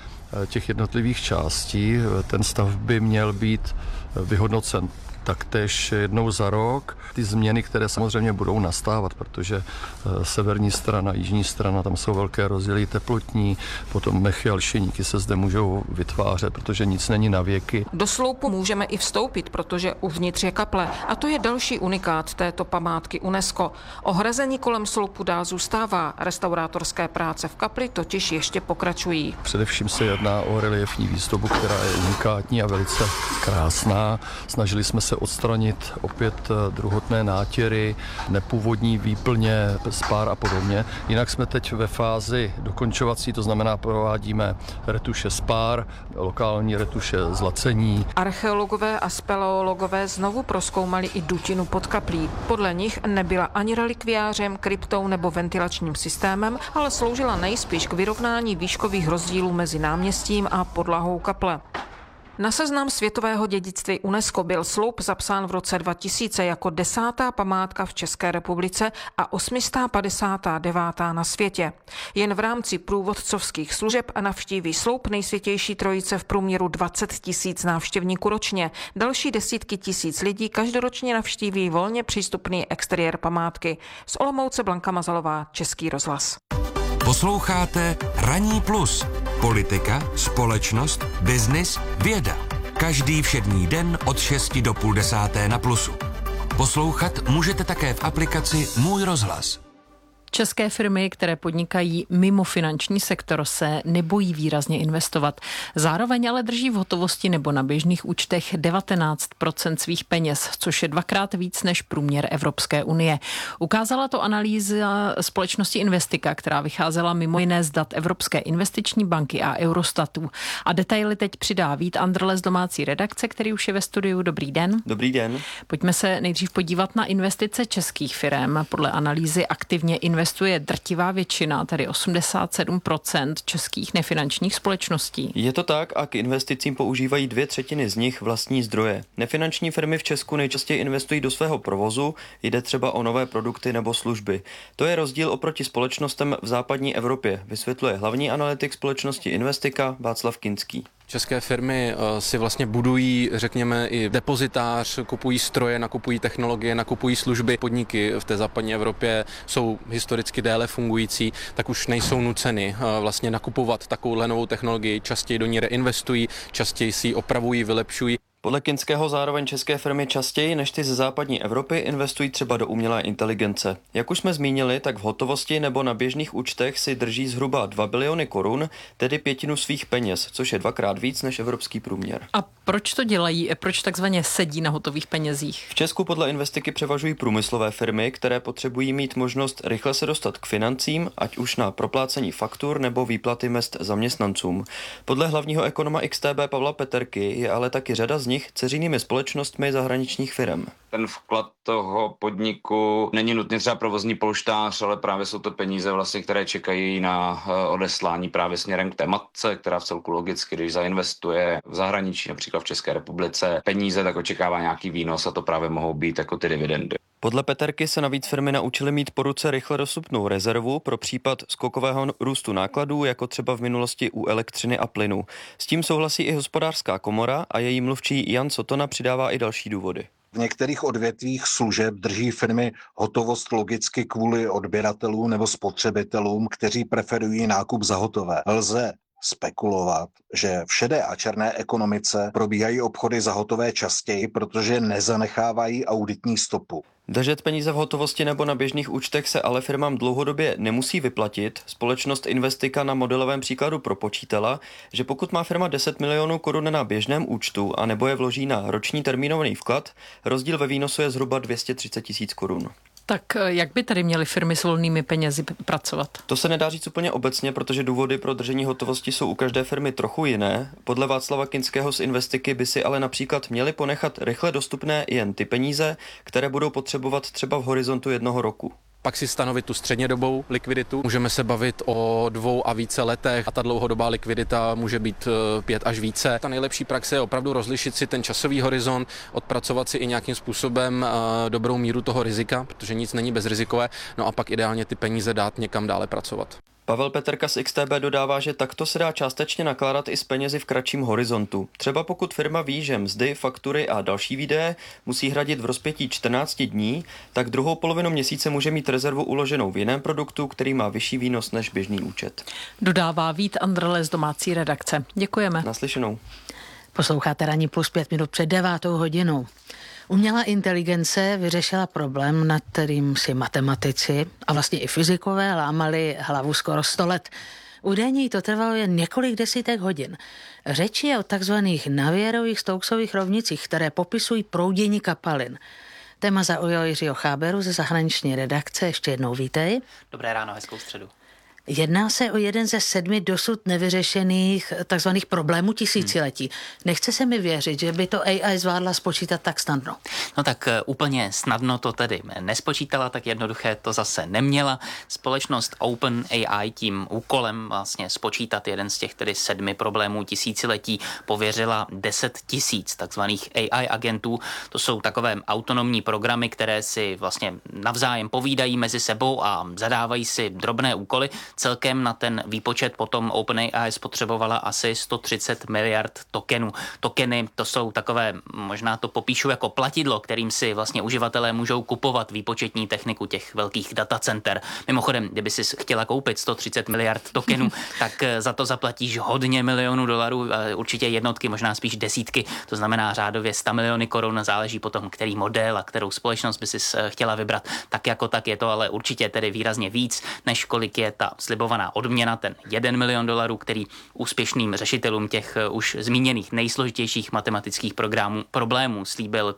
těch jednotlivých částí. Ten stav by měl být vyhodnocen taktéž jednou za rok. Ty změny, které samozřejmě budou nastávat, protože severní strana, jižní strana, tam jsou velké rozdíly teplotní, potom mechy a lšeníky se zde můžou vytvářet, protože nic není na věky. Do sloupu můžeme i vstoupit, protože uvnitř je kaple a to je další unikát této památky UNESCO. Ohrazení kolem sloupu dál zůstává, restaurátorské práce v kapli totiž ještě pokračují. Především se jedná o reliefní výzdobu, která je unikátní a velice krásná. Snažili jsme se odstranit opět druhotné nátěry, nepůvodní výplně, spár a podobně. Jinak jsme teď ve fázi dokončovací, to znamená provádíme retuše spár, lokální retuše zlacení. Archeologové a speleologové znovu prozkoumali i dutinu pod kaplí. Podle nich nebyla ani relikviářem, kryptou nebo ventilačním systémem, ale sloužila nejspíš k vyrovnání výškových rozdílů mezi náměstím a podlahou kaple. Na seznam světového dědictví UNESCO byl sloup zapsán v roce 2000 jako 10. památka v České republice a 859. na světě. Jen v rámci průvodcovských služeb navštíví sloup Nejsvětější trojice v průměru 20 000 návštěvníků ročně. Další desítky tisíc lidí každoročně navštíví volně přístupný exteriér památky. Z Olomouce Blanka Mazalová, Český rozhlas. Posloucháte Ranní plus. Politika, společnost, biznis, věda. Každý všední den od 6 do 9:30 na Plusu. Poslouchat můžete také v aplikaci Můj rozhlas. České firmy, které podnikají mimo finanční sektor, se nebojí výrazně investovat. Zároveň ale drží v hotovosti nebo na běžných účtech 19% svých peněz, což je 2krát víc než průměr Evropské unie. Ukázala to analýza společnosti Investika, která vycházela mimo jiné z dat Evropské investiční banky a Eurostatu. A detaily teď přidá Vít Andrle z domácí redakce, který už je ve studiu. Dobrý den. Dobrý den. Pojďme se nejdřív podívat na investice českých firem. Podle analýzy aktivně investuje drtivá většina, tedy 87% českých nefinančních společností. Je to tak a k investicím používají 2/3 z nich vlastní zdroje. Nefinanční firmy v Česku nejčastěji investují do svého provozu, jde třeba o nové produkty nebo služby. To je rozdíl oproti společnostem v západní Evropě, vysvětluje hlavní analytik společnosti Investika Václav Kinský. České firmy si vlastně budují, řekněme, i depozitář, kupují stroje, nakupují technologie, nakupují služby. Podniky v té západní Evropě jsou historicky déle fungující, tak už nejsou nuceny vlastně nakupovat takovouhle novou technologii, častěji do ní reinvestují, častěji si ji opravují, vylepšují. Podle Kinského zároveň české firmy častěji než ty ze západní Evropy investují třeba do umělé inteligence. Jak už jsme zmínili, tak v hotovosti nebo na běžných účtech si drží zhruba 2 biliony korun, tedy 1/5 svých peněz, což je 2krát víc než evropský průměr. A proč to dělají? Proč takzvaně sedí na hotových penězích? V Česku podle Investiky převažují průmyslové firmy, které potřebují mít možnost rychle se dostat k financím, ať už na proplácení faktur nebo výplaty mezd zaměstnancům. Podle hlavního ekonoma XTB Pavla Peterky je ale taky řada z nich dceřinými společnostmi zahraničních firm. Ten vklad toho podniku není nutně třeba provozní polštář, ale právě jsou to peníze vlastně, které čekají na odeslání právě směrem k té matce, která v celku logicky, když zainvestuje v zahraničí, například v České republice, peníze, tak očekává nějaký výnos a to právě mohou být jako ty dividendy. Podle Peterky se navíc firmy naučily mít po ruce rychle dostupnou rezervu pro případ skokového růstu nákladů, jako třeba v minulosti u elektřiny a plynu. S tím souhlasí i Hospodářská komora a její mluvčí Jan Sotona přidává i další důvody. V některých odvětvích služeb drží firmy hotovost logicky kvůli odběratelům nebo spotřebitelům, kteří preferují nákup za hotové. Lze spekulovat, že v šedé a černé ekonomice probíhají obchody za hotové častěji, protože nezanechávají auditní stopu. Držet peníze v hotovosti nebo na běžných účtech se ale firmám dlouhodobě nemusí vyplatit. Společnost Investika na modelovém příkladu propočítala, že pokud má firma 10 milionů korun na běžném účtu a nebo je vloží na roční termínovaný vklad, rozdíl ve výnosu je zhruba 230 000 korun. Tak jak by tedy měly firmy s volnými penězi pracovat? To se nedá říct úplně obecně, protože důvody pro držení hotovosti jsou u každé firmy trochu jiné. Podle Václava Kinského z Investiky by si ale například měli ponechat rychle dostupné jen ty peníze, které budou potřebovat třeba v horizontu 1 roku. Pak si stanovit tu střednědobou likviditu. Můžeme se bavit o 2 a více letech a ta dlouhodobá likvidita může být 5 až více. Ta nejlepší praxe je opravdu rozlišit si ten časový horizont, odpracovat si i nějakým způsobem dobrou míru toho rizika, protože nic není bezrizikové, no a pak ideálně ty peníze dát někam dále pracovat. Pavel Peterka z XTB dodává, že takto se dá částečně nakládat i s penězi v kratším horizontu. Třeba pokud firma ví, že mzdy, faktury a další výdaje musí hradit v rozpětí 14 dní, tak druhou polovinu měsíce může mít rezervu uloženou v jiném produktu, který má vyšší výnos než běžný účet. Dodává Vít Andrle z domácí redakce. Děkujeme. Naslyšenou. Posloucháte Ranní plus 5 minut před 9 hodinou. Umělá inteligence vyřešila problém, nad kterým si matematici a vlastně i fyzikové lámali hlavu skoro 100 let. Údajně to trvalo jen několik desítek hodin. Řeč je o takzvaných Navierových Stokesových rovnicích, které popisují proudění kapalin. Téma zaujalo Jiřího Cháberu ze zahraniční redakce. Ještě jednou vítej. Dobré ráno, hezkou středu. Jedná se o jeden ze 7 dosud nevyřešených takzvaných problémů tisíciletí. Nechce se mi věřit, že by to AI zvládla spočítat tak snadno. No tak úplně snadno to tedy nespočítala, tak jednoduché to zase neměla. Společnost OpenAI tím úkolem vlastně spočítat jeden z těch tedy 7 problémů tisíciletí pověřila 10 000 takzvaných AI agentů. To jsou takové autonomní programy, které si vlastně navzájem povídají mezi sebou a zadávají si drobné úkoly. Celkem na ten výpočet potom OpenAI spotřebovala asi 130 miliard tokenů. Tokeny to jsou takové, možná to popíšu jako platidlo, kterým si vlastně uživatelé můžou kupovat výpočetní techniku těch velkých datacenter. Mimochodem, kdyby si chtěla koupit 130 miliard tokenů, tak za to zaplatíš hodně milionů dolarů, určitě jednotky, možná spíš desítky, to znamená řádově 100 miliony korun, záleží potom, který model a kterou společnost by si chtěla vybrat. Tak jako tak je to ale určitě tedy výrazně víc, než kolik je ta slibovaná odměna, ten 1 milion dolarů, který úspěšným řešitelům těch už zmíněných nejsložitějších matematických problémů slíbil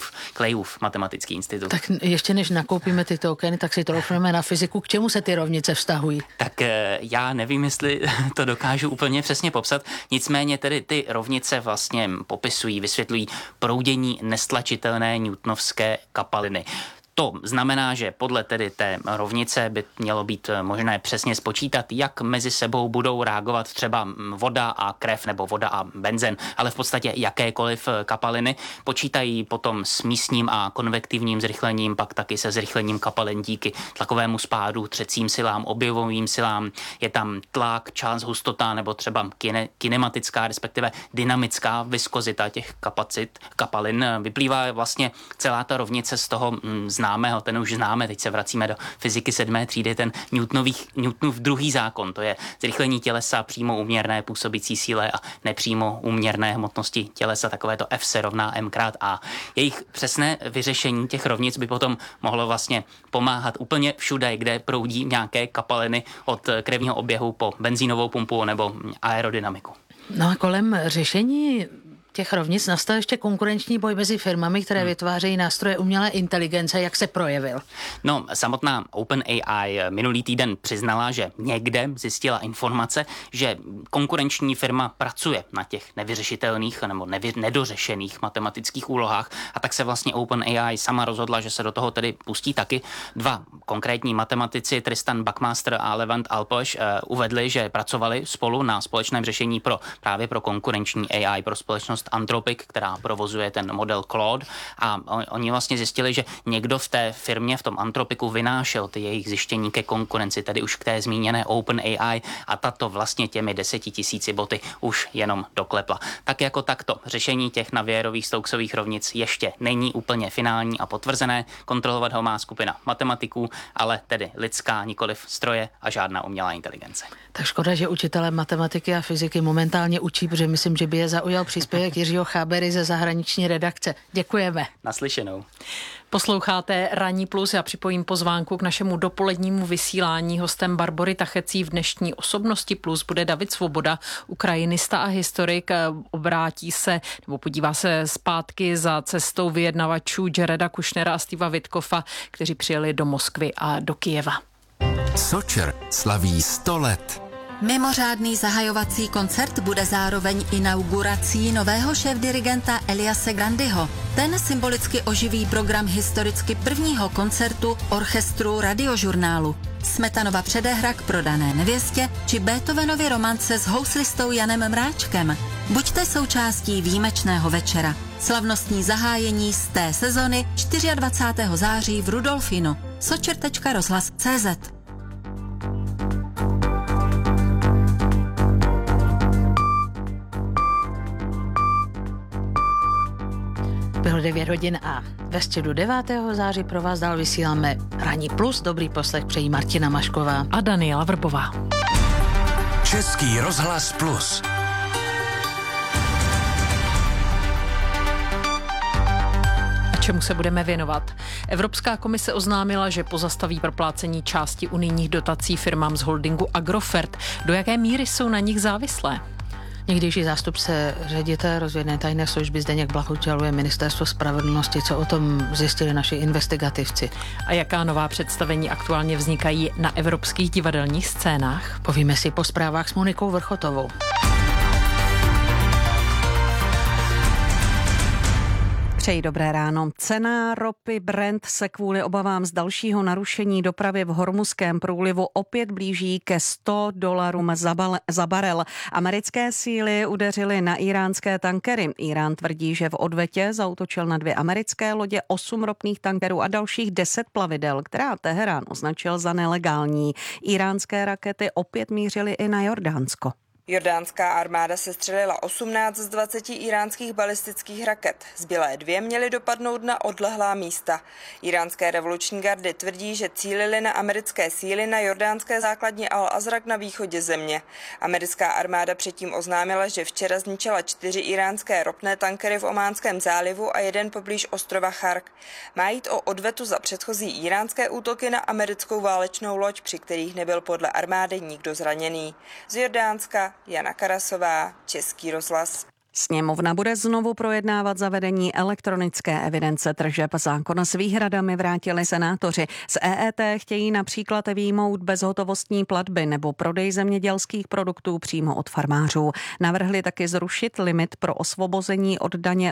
Clayův matematický institut. Tak ještě než nakoupíme ty tokeny, tak si troufneme na fyziku. K čemu se ty rovnice vztahují? Tak já nevím, jestli to dokážu úplně přesně popsat. Nicméně tedy ty rovnice vlastně popisují, vysvětlují proudění nestlačitelné newtonovské kapaliny. To znamená, že podle tedy té rovnice by mělo být možné přesně spočítat, jak mezi sebou budou reagovat třeba voda a krev nebo voda a benzen, ale v podstatě jakékoliv kapaliny. Počítají potom s místním a konvektivním zrychlením, pak taky se zrychlením kapalin díky tlakovému spádu, třecím silám, objevovým silám. Je tam tlak, čas, hustota nebo třeba kinematická, respektive dynamická viskozita těch kapalin. Vyplývá vlastně celá ta rovnice z toho známého, ten už známe, teď se vracíme do fyziky 7. třídy, ten Newtonův druhý zákon, to je zrychlení tělesa přímo úměrné působící síle a nepřímo úměrné hmotnosti tělesa, takové to F se rovná M krát A. Jejich přesné vyřešení těch rovnic by potom mohlo vlastně pomáhat úplně všude, kde proudí nějaké kapaliny od krevního oběhu po benzínovou pumpu nebo aerodynamiku. No a kolem řešení těch rovnic nastal ještě konkurenční boj mezi firmami, které vytvářejí nástroje umělé inteligence. Jak se projevil? No, samotná OpenAI minulý týden přiznala, že někde zjistila informace, že konkurenční firma pracuje na těch nevyřešitelných nebo nedořešených matematických úlohách, a tak se vlastně OpenAI sama rozhodla, že se do toho tedy pustí taky. 2 konkrétní matematici, Tristan Buckmaster a Levent Alpoš, uvedli, že pracovali spolu na společném řešení právě pro konkurenční AI, pro společnost Anthropic, která provozuje ten model Claude, a oni vlastně zjistili, že někdo v té firmě, v tom Anthropicu vynášel ty jejich zjištění ke konkurenci, tedy už k té zmíněné OpenAI, a tato vlastně těmi 10 000 boty už jenom doklepla. Tak jako takto řešení těch Navierových Stokesových rovnic ještě není úplně finální a potvrzené. Kontrolovat ho má skupina matematiků, ale tedy lidská, nikoliv stroje a žádná umělá inteligence. Tak škoda, že učitelé matematiky a fyziky momentálně učí, protože myslím, že by je zaujal příspěvek Jiřího Chábery ze zahraniční redakce. Děkujeme. Naslyšenou. Posloucháte Ranní plus, já připojím pozvánku k našemu dopolednímu vysílání. Hostem Barbory Tachecí v dnešní Osobnosti plus bude David Svoboda, ukrajinista a historik. Obrátí se nebo podívá se zpátky za cestou vyjednavačů Jareda Kushnera a Steva Witkoffa, kteří přijeli do Moskvy a do Kyjeva. Socher slaví 100 let. Mimořádný zahajovací koncert bude zároveň inaugurací nového šéfdirigenta Eliase Grandyho. Ten symbolicky oživí program historicky prvního koncertu orchestru Radiožurnálu. Smetanova předehra k Prodané nevěstě či Beethovenovy romance s houslistou Janem Mráčkem. Buďte součástí výjimečného večera. Slavnostní zahájení z té sezony 24. září v Rudolfinu. socher.rozhlas.cz. Bylo 9 hodin a ve středu 9. září pro vás dál vysíláme Ranní plus. Dobrý poslech přejí Martina Mašková a Daniela Vrbová. Český rozhlas plus. Čemu se budeme věnovat? Evropská komise oznámila, že pozastaví proplácení části unijních dotací firmám z holdingu Agrofert. Do jaké míry jsou na nich závislé? Někdejší zástupce ředitele rozvědné tajné služby Zdeněk Blach uděluje Ministerstvo spravedlnosti, co o tom zjistili naši investigativci. A jaká nová představení aktuálně vznikají na evropských divadelních scénách? Povíme si po zprávách s Monikou Vrchotovou. Přeji dobré ráno. Cena ropy Brent se kvůli obavám z dalšího narušení dopravy v Hormuzském průlivu opět blíží ke $100 za barel. Americké síly udeřily na iránské tankery. Irán tvrdí, že v odvetě zaútočil na 2 americké lodě, 8 ropných tankerů a dalších 10 plavidel, která Teherán označil za nelegální. Iránské rakety opět mířily i na Jordánsko. Jordánská armáda sestřelila 18 z 20 iránských balistických raket. Zbylé 2 měly dopadnout na odlehlá místa. Iránské revoluční gardy tvrdí, že cílily na americké síly na jordánské základně Al-Azraq na východě země. Americká armáda předtím oznámila, že včera zničila 4 iránské ropné tankery v Ománském zálivu a 1 poblíž ostrova Chark. Má jít o odvetu za předchozí iránské útoky na americkou válečnou loď, při kterých nebyl podle armády nikdo zraněný. Z Jordánska Jana Karasová, Český rozhlas. Sněmovna bude znovu projednávat zavedení elektronické evidence tržeb. Zákon s výhradami vrátili senátoři. Z EET chtějí například vyjmout bezhotovostní platby nebo prodej zemědělských produktů přímo od farmářů. Navrhli taky zrušit limit pro osvobození od daně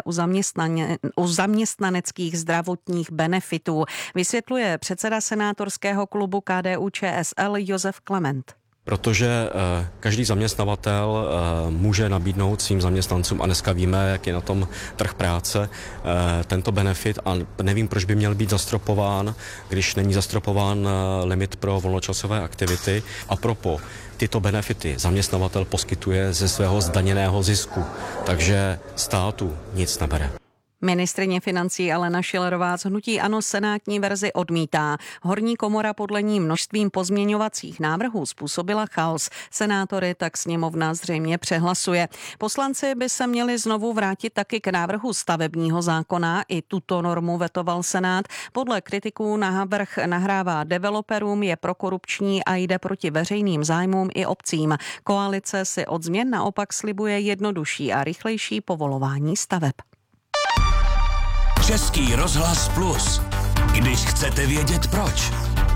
u zaměstnaneckých zdravotních benefitů. Vysvětluje předseda senátorského klubu KDU-ČSL Josef Klement. Protože každý zaměstnavatel může nabídnout svým zaměstnancům, a dneska víme, jak je na tom trh práce, tento benefit, a nevím, proč by měl být zastropován, když není zastropován limit pro volnočasové aktivity. A propo, tyto benefity zaměstnavatel poskytuje ze svého zdaněného zisku, takže státu nic nebere. Ministryně financí Alena Schillerová z hnutí ANO senátní verzi odmítá. Horní komora podle ní množstvím pozměňovacích návrhů způsobila chaos. Senátory tak sněmovna zřejmě přehlasuje. Poslanci by se měli znovu vrátit taky k návrhu stavebního zákona. I tuto normu vetoval Senát. Podle kritiků návrh nahrává developerům, je prokorupční a jde proti veřejným zájmům i obcím. Koalice si od změn naopak slibuje jednodušší a rychlejší povolování staveb. Český rozhlas plus. Když chcete vědět proč.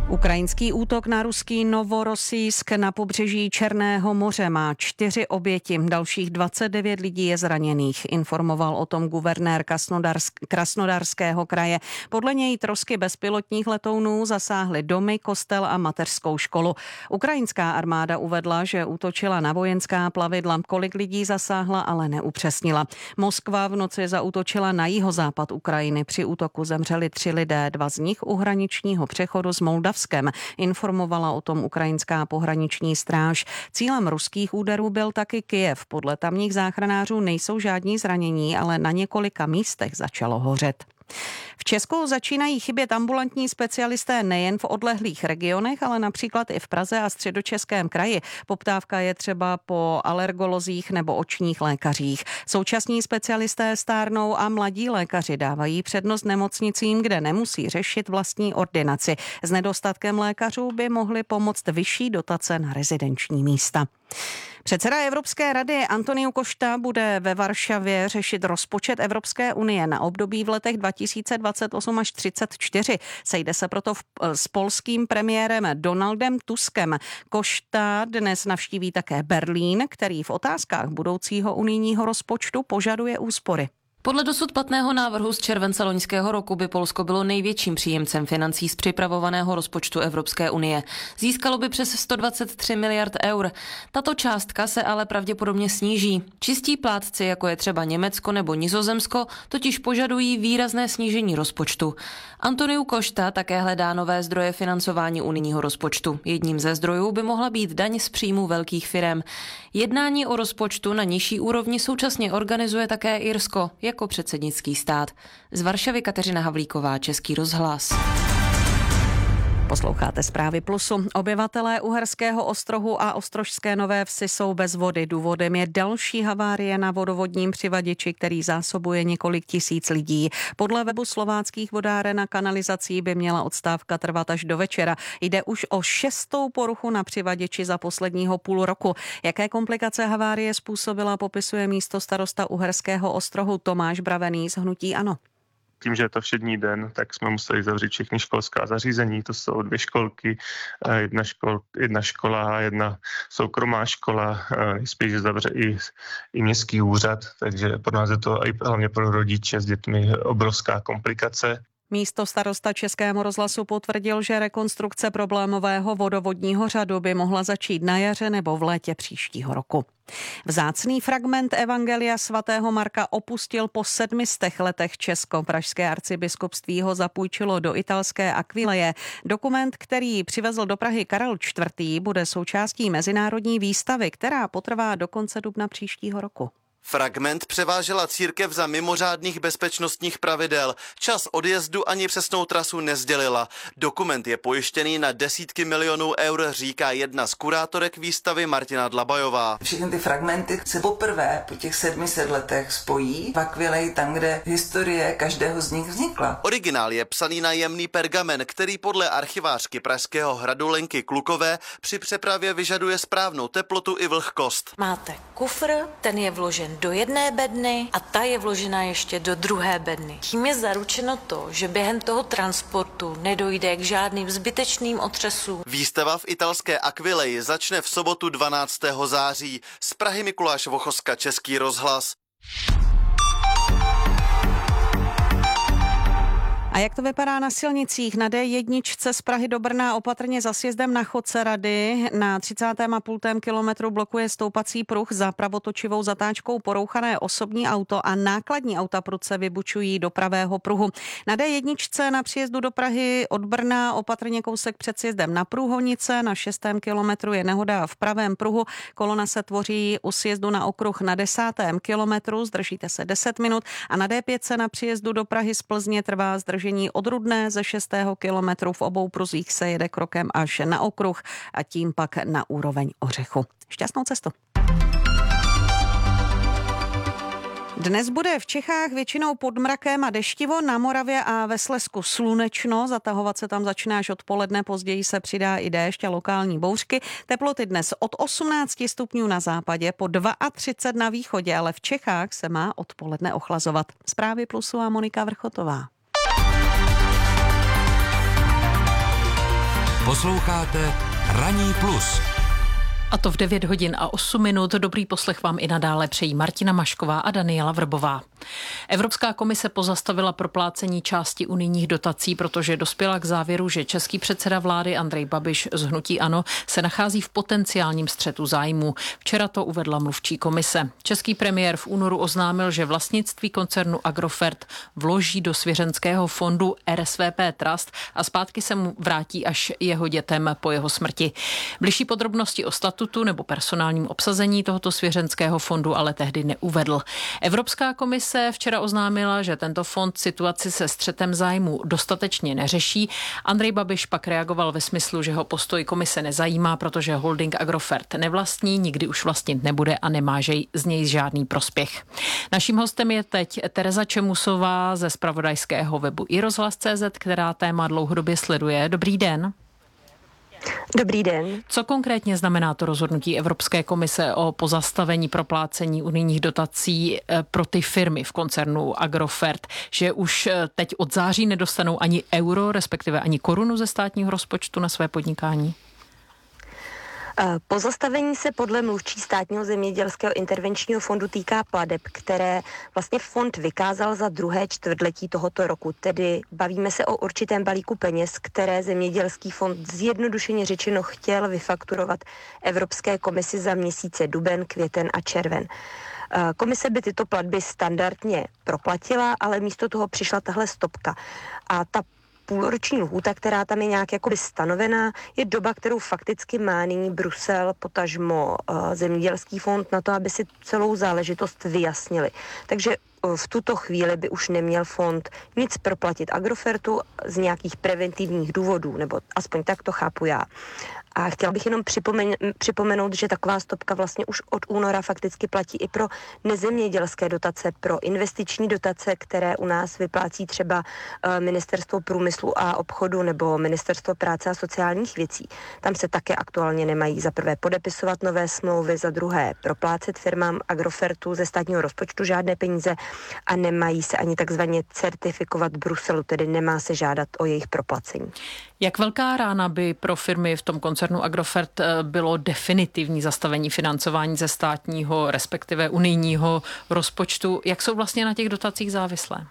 Ukrajinský útok na ruský Novorosijsk na pobřeží Černého moře má 4 oběti, dalších 29 lidí je zraněných, informoval o tom guvernér Krasnodarského kraje. Podle něj trosky bezpilotních letounů zasáhly domy, kostel a mateřskou školu. Ukrajinská armáda uvedla, že útočila na vojenská plavidla, kolik lidí zasáhla, ale neupřesnila. Moskva v noci zaútočila na jihozápad Ukrajiny. Při útoku zemřeli 3 lidé, 2 z nich u hraničního přechodu s Moldavskem. Informovala o tom ukrajinská pohraniční stráž. Cílem ruských úderů byl taky Kyjev. Podle tamních záchranářů nejsou žádní zranění, ale na několika místech začalo hořet. V Česku začínají chybět ambulantní specialisté nejen v odlehlých regionech, ale například i v Praze a Středočeském kraji. Poptávka je třeba po alergolozích nebo očních lékařích. Současní specialisté stárnou a mladí lékaři dávají přednost nemocnicím, kde nemusí řešit vlastní ordinaci. S nedostatkem lékařů by mohly pomoct vyšší dotace na rezidenční místa. Předseda Evropské rady Antonio Costa bude ve Varšavě řešit rozpočet Evropské unie na období v letech 2028 až 2034. Sejde se proto s polským premiérem Donaldem Tuskem. Costa dnes navštíví také Berlín, který v otázkách budoucího unijního rozpočtu požaduje úspory. Podle dosud platného návrhu z července loňského roku by Polsko bylo největším příjemcem financí z připravovaného rozpočtu Evropské unie. Získalo by přes 123 miliard eur. Tato částka se ale pravděpodobně sníží. Čistí plátci, jako je třeba Německo nebo Nizozemsko, totiž požadují výrazné snížení rozpočtu. Antonio Costa také hledá nové zdroje financování unijního rozpočtu. Jedním ze zdrojů by mohla být daň z příjmu velkých firem. Jednání o rozpočtu na nižší úrovni současně organizuje také Irsko jako předsednický stát. Z Varšavy Kateřina Havlíková, Český rozhlas. Posloucháte Zprávy Plusu. Obyvatelé Uherského Ostrohu a Ostrožské Nové Vsi jsou bez vody. Důvodem je další havárie na vodovodním přivaděči, který zásobuje několik tisíc lidí. Podle webu slováckých vodáren a kanalizací by měla odstávka trvat až do večera. Jde už o 6. poruchu na přivaděči za posledního půl roku. Jaké komplikace havárie způsobila, popisuje místostarosta Uherského Ostrohu Tomáš Bravený z hnutí ANO. Tím, že je to všední den, tak jsme museli zavřít všechny školská zařízení. To jsou 2 školky, jedna škola, jedna soukromá škola, spíš zavře i městský úřad, takže pro nás je to i hlavně pro rodiče s dětmi obrovská komplikace. Místostarosta Českému rozhlasu potvrdil, že rekonstrukce problémového vodovodního řadu by mohla začít na jaře nebo v létě příštího roku. Vzácný fragment Evangelia svatého Marka opustil po 700 letech Česko. Pražské arcibiskupství ho zapůjčilo do italské Aquileje. Dokument, který přivezl do Prahy Karel IV., bude součástí mezinárodní výstavy, která potrvá do konce dubna příštího roku. Fragment převážela církev za mimořádných bezpečnostních pravidel. Čas odjezdu ani přesnou trasu nesdělila. Dokument je pojištěný na desítky milionů eur, říká jedna z kurátorek výstavy Martina Dlabajová. Všechny ty fragmenty se poprvé po těch 700 letech spojí v Aquileji, tam, kde historie každého z nich vznikla. Originál je psaný na jemný pergamen, který podle archivářky Pražského hradu Lenky Klukové při přepravě vyžaduje správnou teplotu i vlhkost. Máte kufr, ten je vložen do jedné bedny a ta je vložena ještě do druhé bedny. Tím je zaručeno to, že během toho transportu nedojde k žádným zbytečným otřesům. Výstava v italské Aquileji začne v sobotu 12. září. Z Prahy Mikuláš Vochoska, Český rozhlas. A jak to vypadá na silnicích? Na D1 z Prahy do Brna opatrně za sjezdem na Chodce Rady na 30,5 kilometru blokuje stoupací pruh, za pravotočivou zatáčkou porouchané osobní auto a nákladní auta prudce vybučují do pravého pruhu. Na D1 na příjezdu do Prahy od Brna opatrně kousek před sjezdem na Průhonice, na 6. kilometru je nehoda v pravém pruhu. Kolona se tvoří u sjezdu na okruh na 10. kilometru, zdržíte se 10 minut a na D5 na příjezdu do Prahy z Plzně trvá zdržení od Rudné ze 6. kilometru. V obou pruzích se jede krokem až na okruh a tím pak na úroveň Ořechu. Šťastnou cestu. Dnes bude v Čechách většinou pod mrakem a deštivo, na Moravě a ve Slezsku slunečno, zatahovat se tam začne až odpoledne, později se přidá i déšť a lokální bouřky. Teploty dnes od 18 stupňů na západě, po 32 na východě, ale v Čechách se má odpoledne ochlazovat. Zprávy Plusu a Monika Vrchotová. Posloucháte Ranní plus. A to v 9 hodin a 8 minut. Dobrý poslech vám i nadále přejí Martina Mašková a Daniela Vrbová. Evropská komise pozastavila proplácení části unijních dotací, protože dospěla k závěru, že český předseda vlády Andrej Babiš z hnutí ANO se nachází v potenciálním střetu zájmů. Včera to uvedla mluvčí komise. Český premiér v únoru oznámil, že vlastnictví koncernu Agrofert vloží do svěřenského fondu RSVP Trust a zpátky se mu vrátí až jeho dětem po jeho smrti. Bližší podrobnosti o statutu nebo personálním obsazení tohoto svěřenského fondu ale tehdy neuvedl. Evropská komise včera oznámila, že tento fond situaci se střetem zájmu dostatečně neřeší. Andrej Babiš pak reagoval ve smyslu, že ho postoj komise nezajímá, protože holding Agrofert nevlastní, nikdy už vlastnit nebude a nemá z něj žádný prospěch. Naším hostem je teď Tereza Čemusová ze zpravodajského webu iRozhlas.cz, která téma dlouhodobě sleduje. Dobrý den. Dobrý den. Co konkrétně znamená to rozhodnutí Evropské komise o pozastavení proplácení unijních dotací pro ty firmy v koncernu Agrofert, že už teď od září nedostanou ani euro, respektive ani korunu ze státního rozpočtu na své podnikání? Pozastavení se podle mluvčí státního zemědělského intervenčního fondu týká plateb, které vlastně fond vykázal za druhé čtvrtletí tohoto roku. Tedy bavíme se o určitém balíku peněz, které zemědělský fond zjednodušeně řečeno chtěl vyfakturovat Evropské komisi za měsíce duben, květen a červen. Komise by tyto platby standardně proplatila, ale místo toho přišla tahle stopka. A ta půlroční lhůta, která tam je nějak jakoby stanovená, je doba, kterou fakticky má nyní Brusel, potažmo zemědělský fond na to, aby si celou záležitost vyjasnili. Takže v tuto chvíli by už neměl fond nic proplatit Agrofertu z nějakých preventivních důvodů, nebo aspoň tak to chápu já. A chtěla bych jenom připomenout, že taková stopka vlastně už od února fakticky platí i pro nezemědělské dotace, pro investiční dotace, které u nás vyplácí třeba Ministerstvo průmyslu a obchodu nebo Ministerstvo práce a sociálních věcí. Tam se také aktuálně nemají za prvé podepisovat nové smlouvy, za druhé proplácet firmám Agrofertu ze státního rozpočtu žádné peníze a nemají se ani takzvaně certifikovat v Bruselu, tedy nemá se žádat o jejich proplacení. Jak velká rána by pro firmy v tom koncernu Agrofert bylo definitivní zastavení financování ze státního, respektive unijního rozpočtu? Jak jsou vlastně na těch dotacích závislé?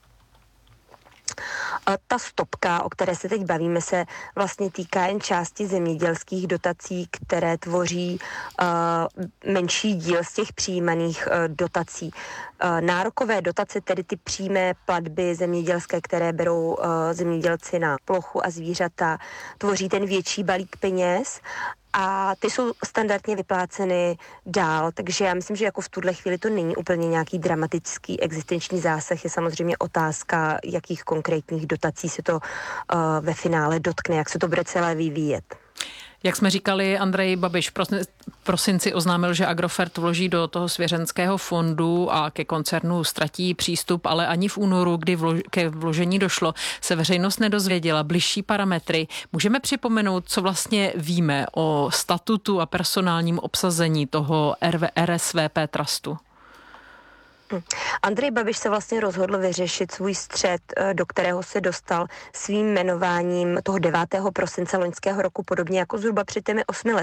Ta stopka, o které se teď bavíme, se vlastně týká jen části zemědělských dotací, které tvoří menší díl z těch přijímaných dotací. Nárokové dotace, tedy ty přímé platby zemědělské, které berou zemědělci na plochu a zvířata, tvoří ten větší balík peněz. A ty jsou standardně vypláceny dál, takže já myslím, že jako v tuhle chvíli to není úplně nějaký dramatický existenční zásah. Je samozřejmě otázka, jakých konkrétních dotací se to ve finále dotkne, jak se to bude celé vyvíjet. Jak jsme říkali, Andrej Babiš v prosinci oznámil, že Agrofert vloží do toho svěřenského fondu a ke koncernu ztratí přístup, ale ani v únoru, kdy ke vložení došlo, se veřejnost nedozvěděla bližší parametry. Můžeme připomenout, co vlastně víme o statutu a personálním obsazení toho RSVP Trustu? Andrej Babiš se vlastně rozhodl vyřešit svůj střet, do kterého se dostal svým jmenováním toho 9. prosince loňského roku, podobně jako zhruba před těmi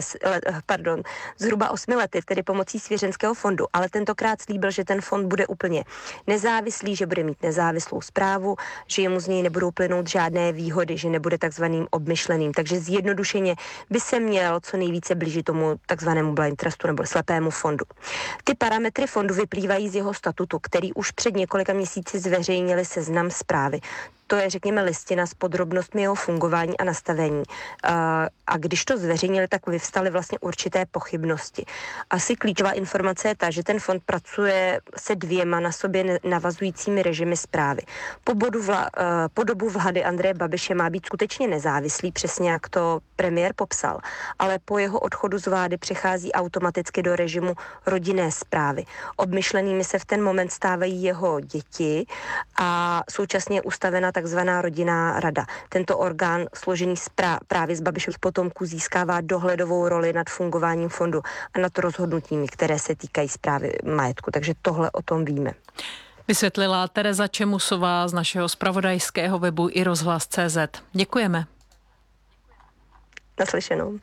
8 lety, tedy pomocí svěřenského fondu. Ale tentokrát slíbil, že ten fond bude úplně nezávislý, že bude mít nezávislou správu, že jemu z něj nebudou plynout žádné výhody, že nebude takzvaným obmyšleným. Takže zjednodušeně by se měl co nejvíce blížit tomu takzvanému blind trustu nebo slepému fondu. Ty parametry fondu vyplývají z jeho statutu, který už před několika měsíci zveřejnili seznam zprávy. To je, řekněme, listina s podrobnostmi jeho fungování a nastavení. A když to zveřejnili, tak vyvstaly vlastně určité pochybnosti. Asi klíčová informace je ta, že ten fond pracuje se 2 na sobě navazujícími režimy správy. Po dobu vlády Andreje Babiše má být skutečně nezávislý, přesně jak to premiér popsal, ale po jeho odchodu z vlády přechází automaticky do režimu rodinné správy. Obmyšlenými se v ten moment stávají jeho děti a současně je ustavena takzvaná rodinná rada. Tento orgán složený právě z Babišových potomků získává dohledovou roli nad fungováním fondu a nad rozhodnutími, které se týkají správy majetku. Takže tohle o tom víme. Vysvětlila Tereza Čemusová z našeho zpravodajského webu iRozhlas.cz. Děkujeme. Naslyšenou.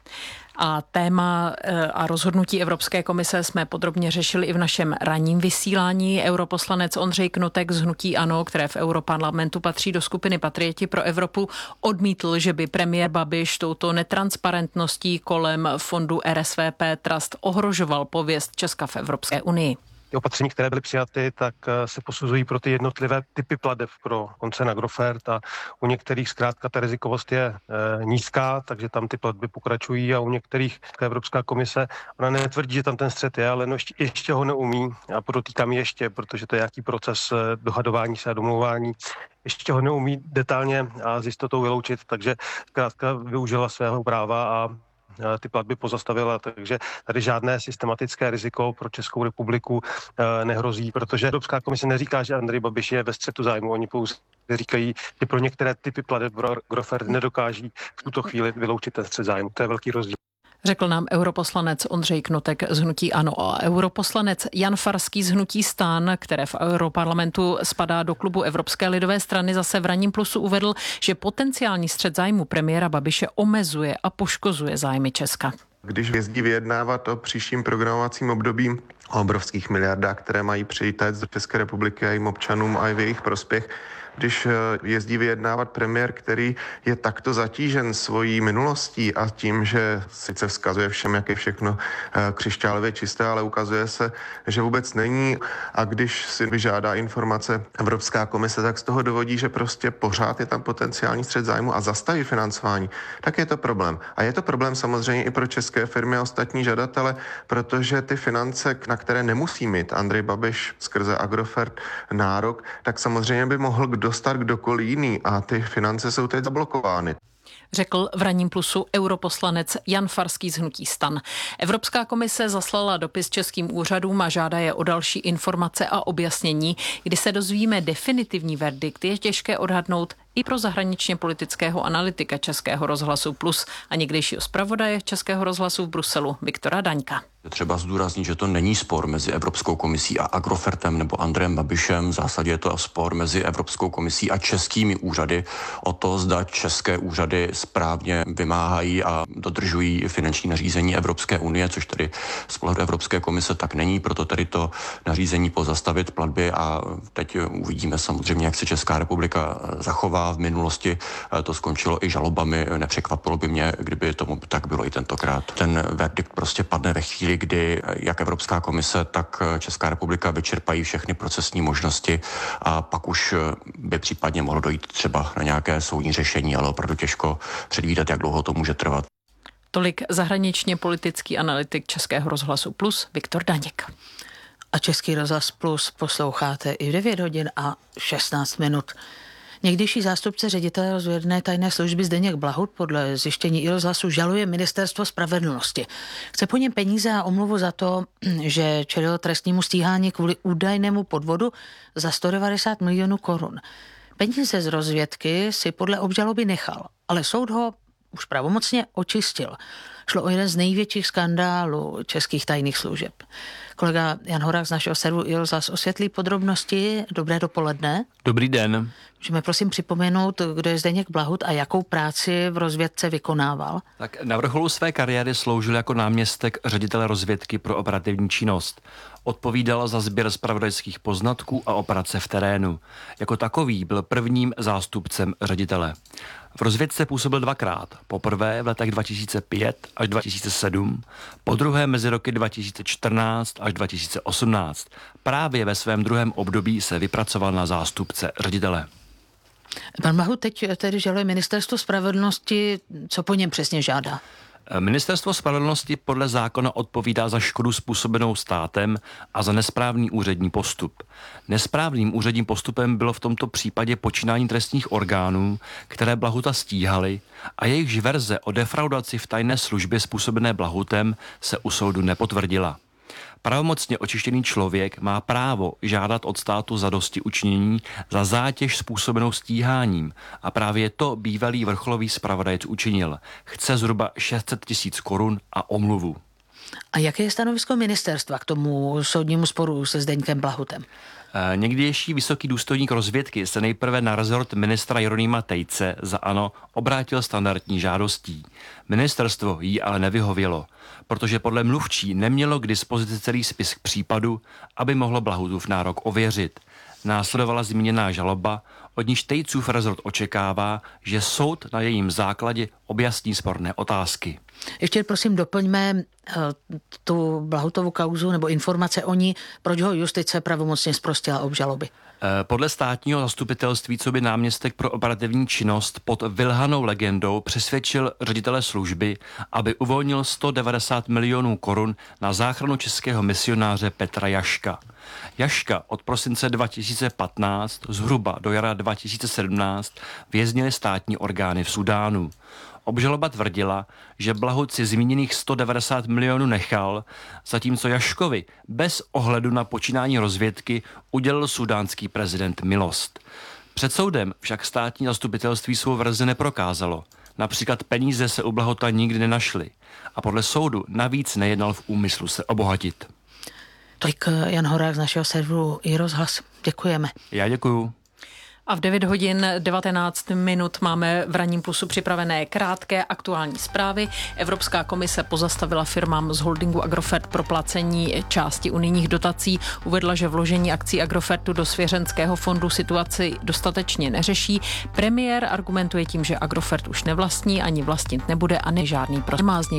A téma a rozhodnutí Evropské komise jsme podrobně řešili i v našem ranním vysílání. Europoslanec Ondřej Knotek z hnutí ANO, které v Europarlamentu patří do skupiny Patrioti pro Evropu, odmítl, že by premiér Babiš touto netransparentností kolem fondu RSVP Trust ohrožoval pověst Česka v Evropské unii. Ty opatření, které byly přijaty, tak se posuzují pro ty jednotlivé typy plateb pro koncern Agrofert a u některých zkrátka ta rizikovost je nízká, takže tam ty platby pokračují a u některých Evropská komise, ona netvrdí, že tam ten střet je, ale ještě ho neumí a podotýkám ještě, protože to je nějaký proces dohadování se a domlouvání, ještě ho neumí detailně a s jistotou vyloučit, takže zkrátka využila svého práva a ty platby pozastavila, takže tady žádné systematické riziko pro Českou republiku nehrozí, protože Evropská komise neříká, že Andrej Babiš je ve střetu zájmu, oni pouze říkají, že pro některé typy plateb Agrofert nedokáží v tuto chvíli vyloučit ten střet zájmu. To je velký rozdíl. Řekl nám europoslanec Ondřej Knotek z hnutí ANO a europoslanec Jan Farský z hnutí STAN, které v Europarlamentu spadá do klubu Evropské lidové strany, zase v Ranním plusu uvedl, že potenciální střet zájmu premiéra Babiše omezuje a poškozuje zájmy Česka. Když jezdí vyjednávat o příštím programovacím období o obrovských miliardách, které mají přijítat do České republiky a jejím občanům a i v jejich prospěch, když jezdí vyjednávat premiér, který je takto zatížen svojí minulostí a tím, že sice vzkazuje všem, jak je všechno křišťálově čisté, ale ukazuje se, že vůbec není, a když si vyžádá informace Evropská komise, tak z toho dovodí, že prostě pořád je tam potenciální střet zájmu a zastaví financování, tak je to problém. A je to problém samozřejmě i pro české firmy a ostatní žadatele, protože ty finance, na které nemusí mít Andrej Babiš skrze Agrofert nárok, tak samozřejmě by mohl dostat kdokoliv jiný a ty finance jsou teď zablokovány. Řekl v Ranním plusu europoslanec Jan Farský z hnutí STAN. Evropská komise zaslala dopis českým úřadům a žádá je o další informace a objasnění. Kdy se dozvíme definitivní verdikt, je těžké odhadnout i pro zahraničně politického analytika Českého rozhlasu Plus a někdejšího zpravodaje Českého rozhlasu v Bruselu Viktora Daňka. Třeba zdůraznit, že to není spor mezi Evropskou komisí a Agrofertem nebo Andrejem Babišem. V zásadě je to spor mezi Evropskou komisí a českými úřady o to, zda české úřady správně vymáhají a dodržují finanční nařízení Evropské unie, což tedy z pohledu Evropské komise tak není, proto tedy to nařízení pozastavit platby a teď uvidíme samozřejmě, jak se Česká republika zachová. V minulosti to skončilo i žalobami, nepřekvapilo by mě, kdyby tomu tak bylo i tentokrát. Ten verdikt prostě padne ve chvíli, kdy jak Evropská komise, tak Česká republika vyčerpají všechny procesní možnosti a pak už by případně mohlo dojít třeba na nějaké soudní řešení, ale opravdu těžko předvídat, jak dlouho to může trvat. Tolik zahraničně politický analytik Českého rozhlasu Plus Viktor Daněk. A Český rozhlas Plus posloucháte i v 9 hodin a 16 minut. Někdejší zástupce ředitele rozvědné tajné služby Zdeněk Blahut podle zjištění iRozhlasu žaluje Ministerstvo spravedlnosti. Chce po něm peníze a omluvu za to, že čelil trestnímu stíhání kvůli údajnému podvodu za 190 milionů korun. Peníze z rozvědky si podle obžaloby nechal, ale soud ho už pravomocně očistil. Šlo o jeden z největších skandálů českých tajných služeb. Kolega Jan Horák z našeho serveru iRozhlas osvětlí podrobnosti. Dobré dopoledne. Dobrý den. Můžeme prosím připomenout, kdo je Zdeněk Blahut a jakou práci v rozvědce vykonával? Tak na vrcholu své kariéry sloužil jako náměstek ředitele rozvědky pro operativní činnost. Odpovídal za sběr zpravodajských poznatků a operace v terénu. Jako takový byl prvním zástupcem ředitele. V rozvědce působil dvakrát. Poprvé v letech 2005 až 2007, podruhé mezi roky 2014 až 2018. Právě ve svém druhém období se vypracoval na zástupce ředitele. Pan Blahut teď tedy žaluje Ministerstvo spravedlnosti, co po něm přesně žádá? Ministerstvo spravedlnosti podle zákona odpovídá za škodu způsobenou státem a za nesprávný úřední postup. Nesprávným úředním postupem bylo v tomto případě počínání trestních orgánů, které Blahuta stíhaly a jejichž verze o defraudaci v tajné službě způsobené Blahutem se u soudu nepotvrdila. Pravomocně očištěný člověk má právo žádat od státu zadostiučinění za zátěž způsobenou stíháním a právě to bývalý vrcholový zpravodajec učinil. Chce zhruba 600 000 korun a omluvu. A jaké je stanovisko ministerstva k tomu soudnímu sporu se Zdeňkem Blahutem? Někdejší vysoký důstojník rozvědky se nejprve na rezort ministra Jeronýma Tejce za ANO obrátil standardní žádostí. Ministerstvo jí ale nevyhovělo, protože podle mluvčí nemělo k dispozici celý spis k případu, aby mohlo Blahutův nárok ověřit. Následovala zmíněná žaloba, od níž Tejcův rezort očekává, že soud na jejím základě objasní sporné otázky. Ještě prosím doplňme tu Blahutovu kauzu nebo informace o ní, proč ho justice pravomocně zprostila obžaloby. Podle státního zastupitelství coby náměstek pro operativní činnost pod vylhanou legendou přesvědčil ředitele služby, aby uvolnil 190 milionů korun na záchranu českého misionáře Petra Jaška. Jaška od prosince 2015 zhruba do jara 2017 věznily státní orgány v Sudánu. Obžaloba tvrdila, že Blahut si zmíněných 190 milionů nechal, zatímco Jaškovi bez ohledu na počínání rozvědky udělil sudánský prezident milost. Před soudem však státní zastupitelství svou verzi neprokázalo. Například peníze se u Blahuta nikdy nenašly a podle soudu navíc nejednal v úmyslu se obohatit. Tolik Jan Horák z našeho serveru iRozhlas. Děkujeme. Já děkuju. A v 9 hodin 19 minut máme v Ranním plusu připravené krátké aktuální zprávy. Evropská komise pozastavila firmám z holdingu Agrofert proplacení části unijních dotací. Uvedla, že vložení akcí Agrofertu do svěřenského fondu situaci dostatečně neřeší. Premiér argumentuje tím, že Agrofert už nevlastní ani vlastnit nebude a žádný prostor.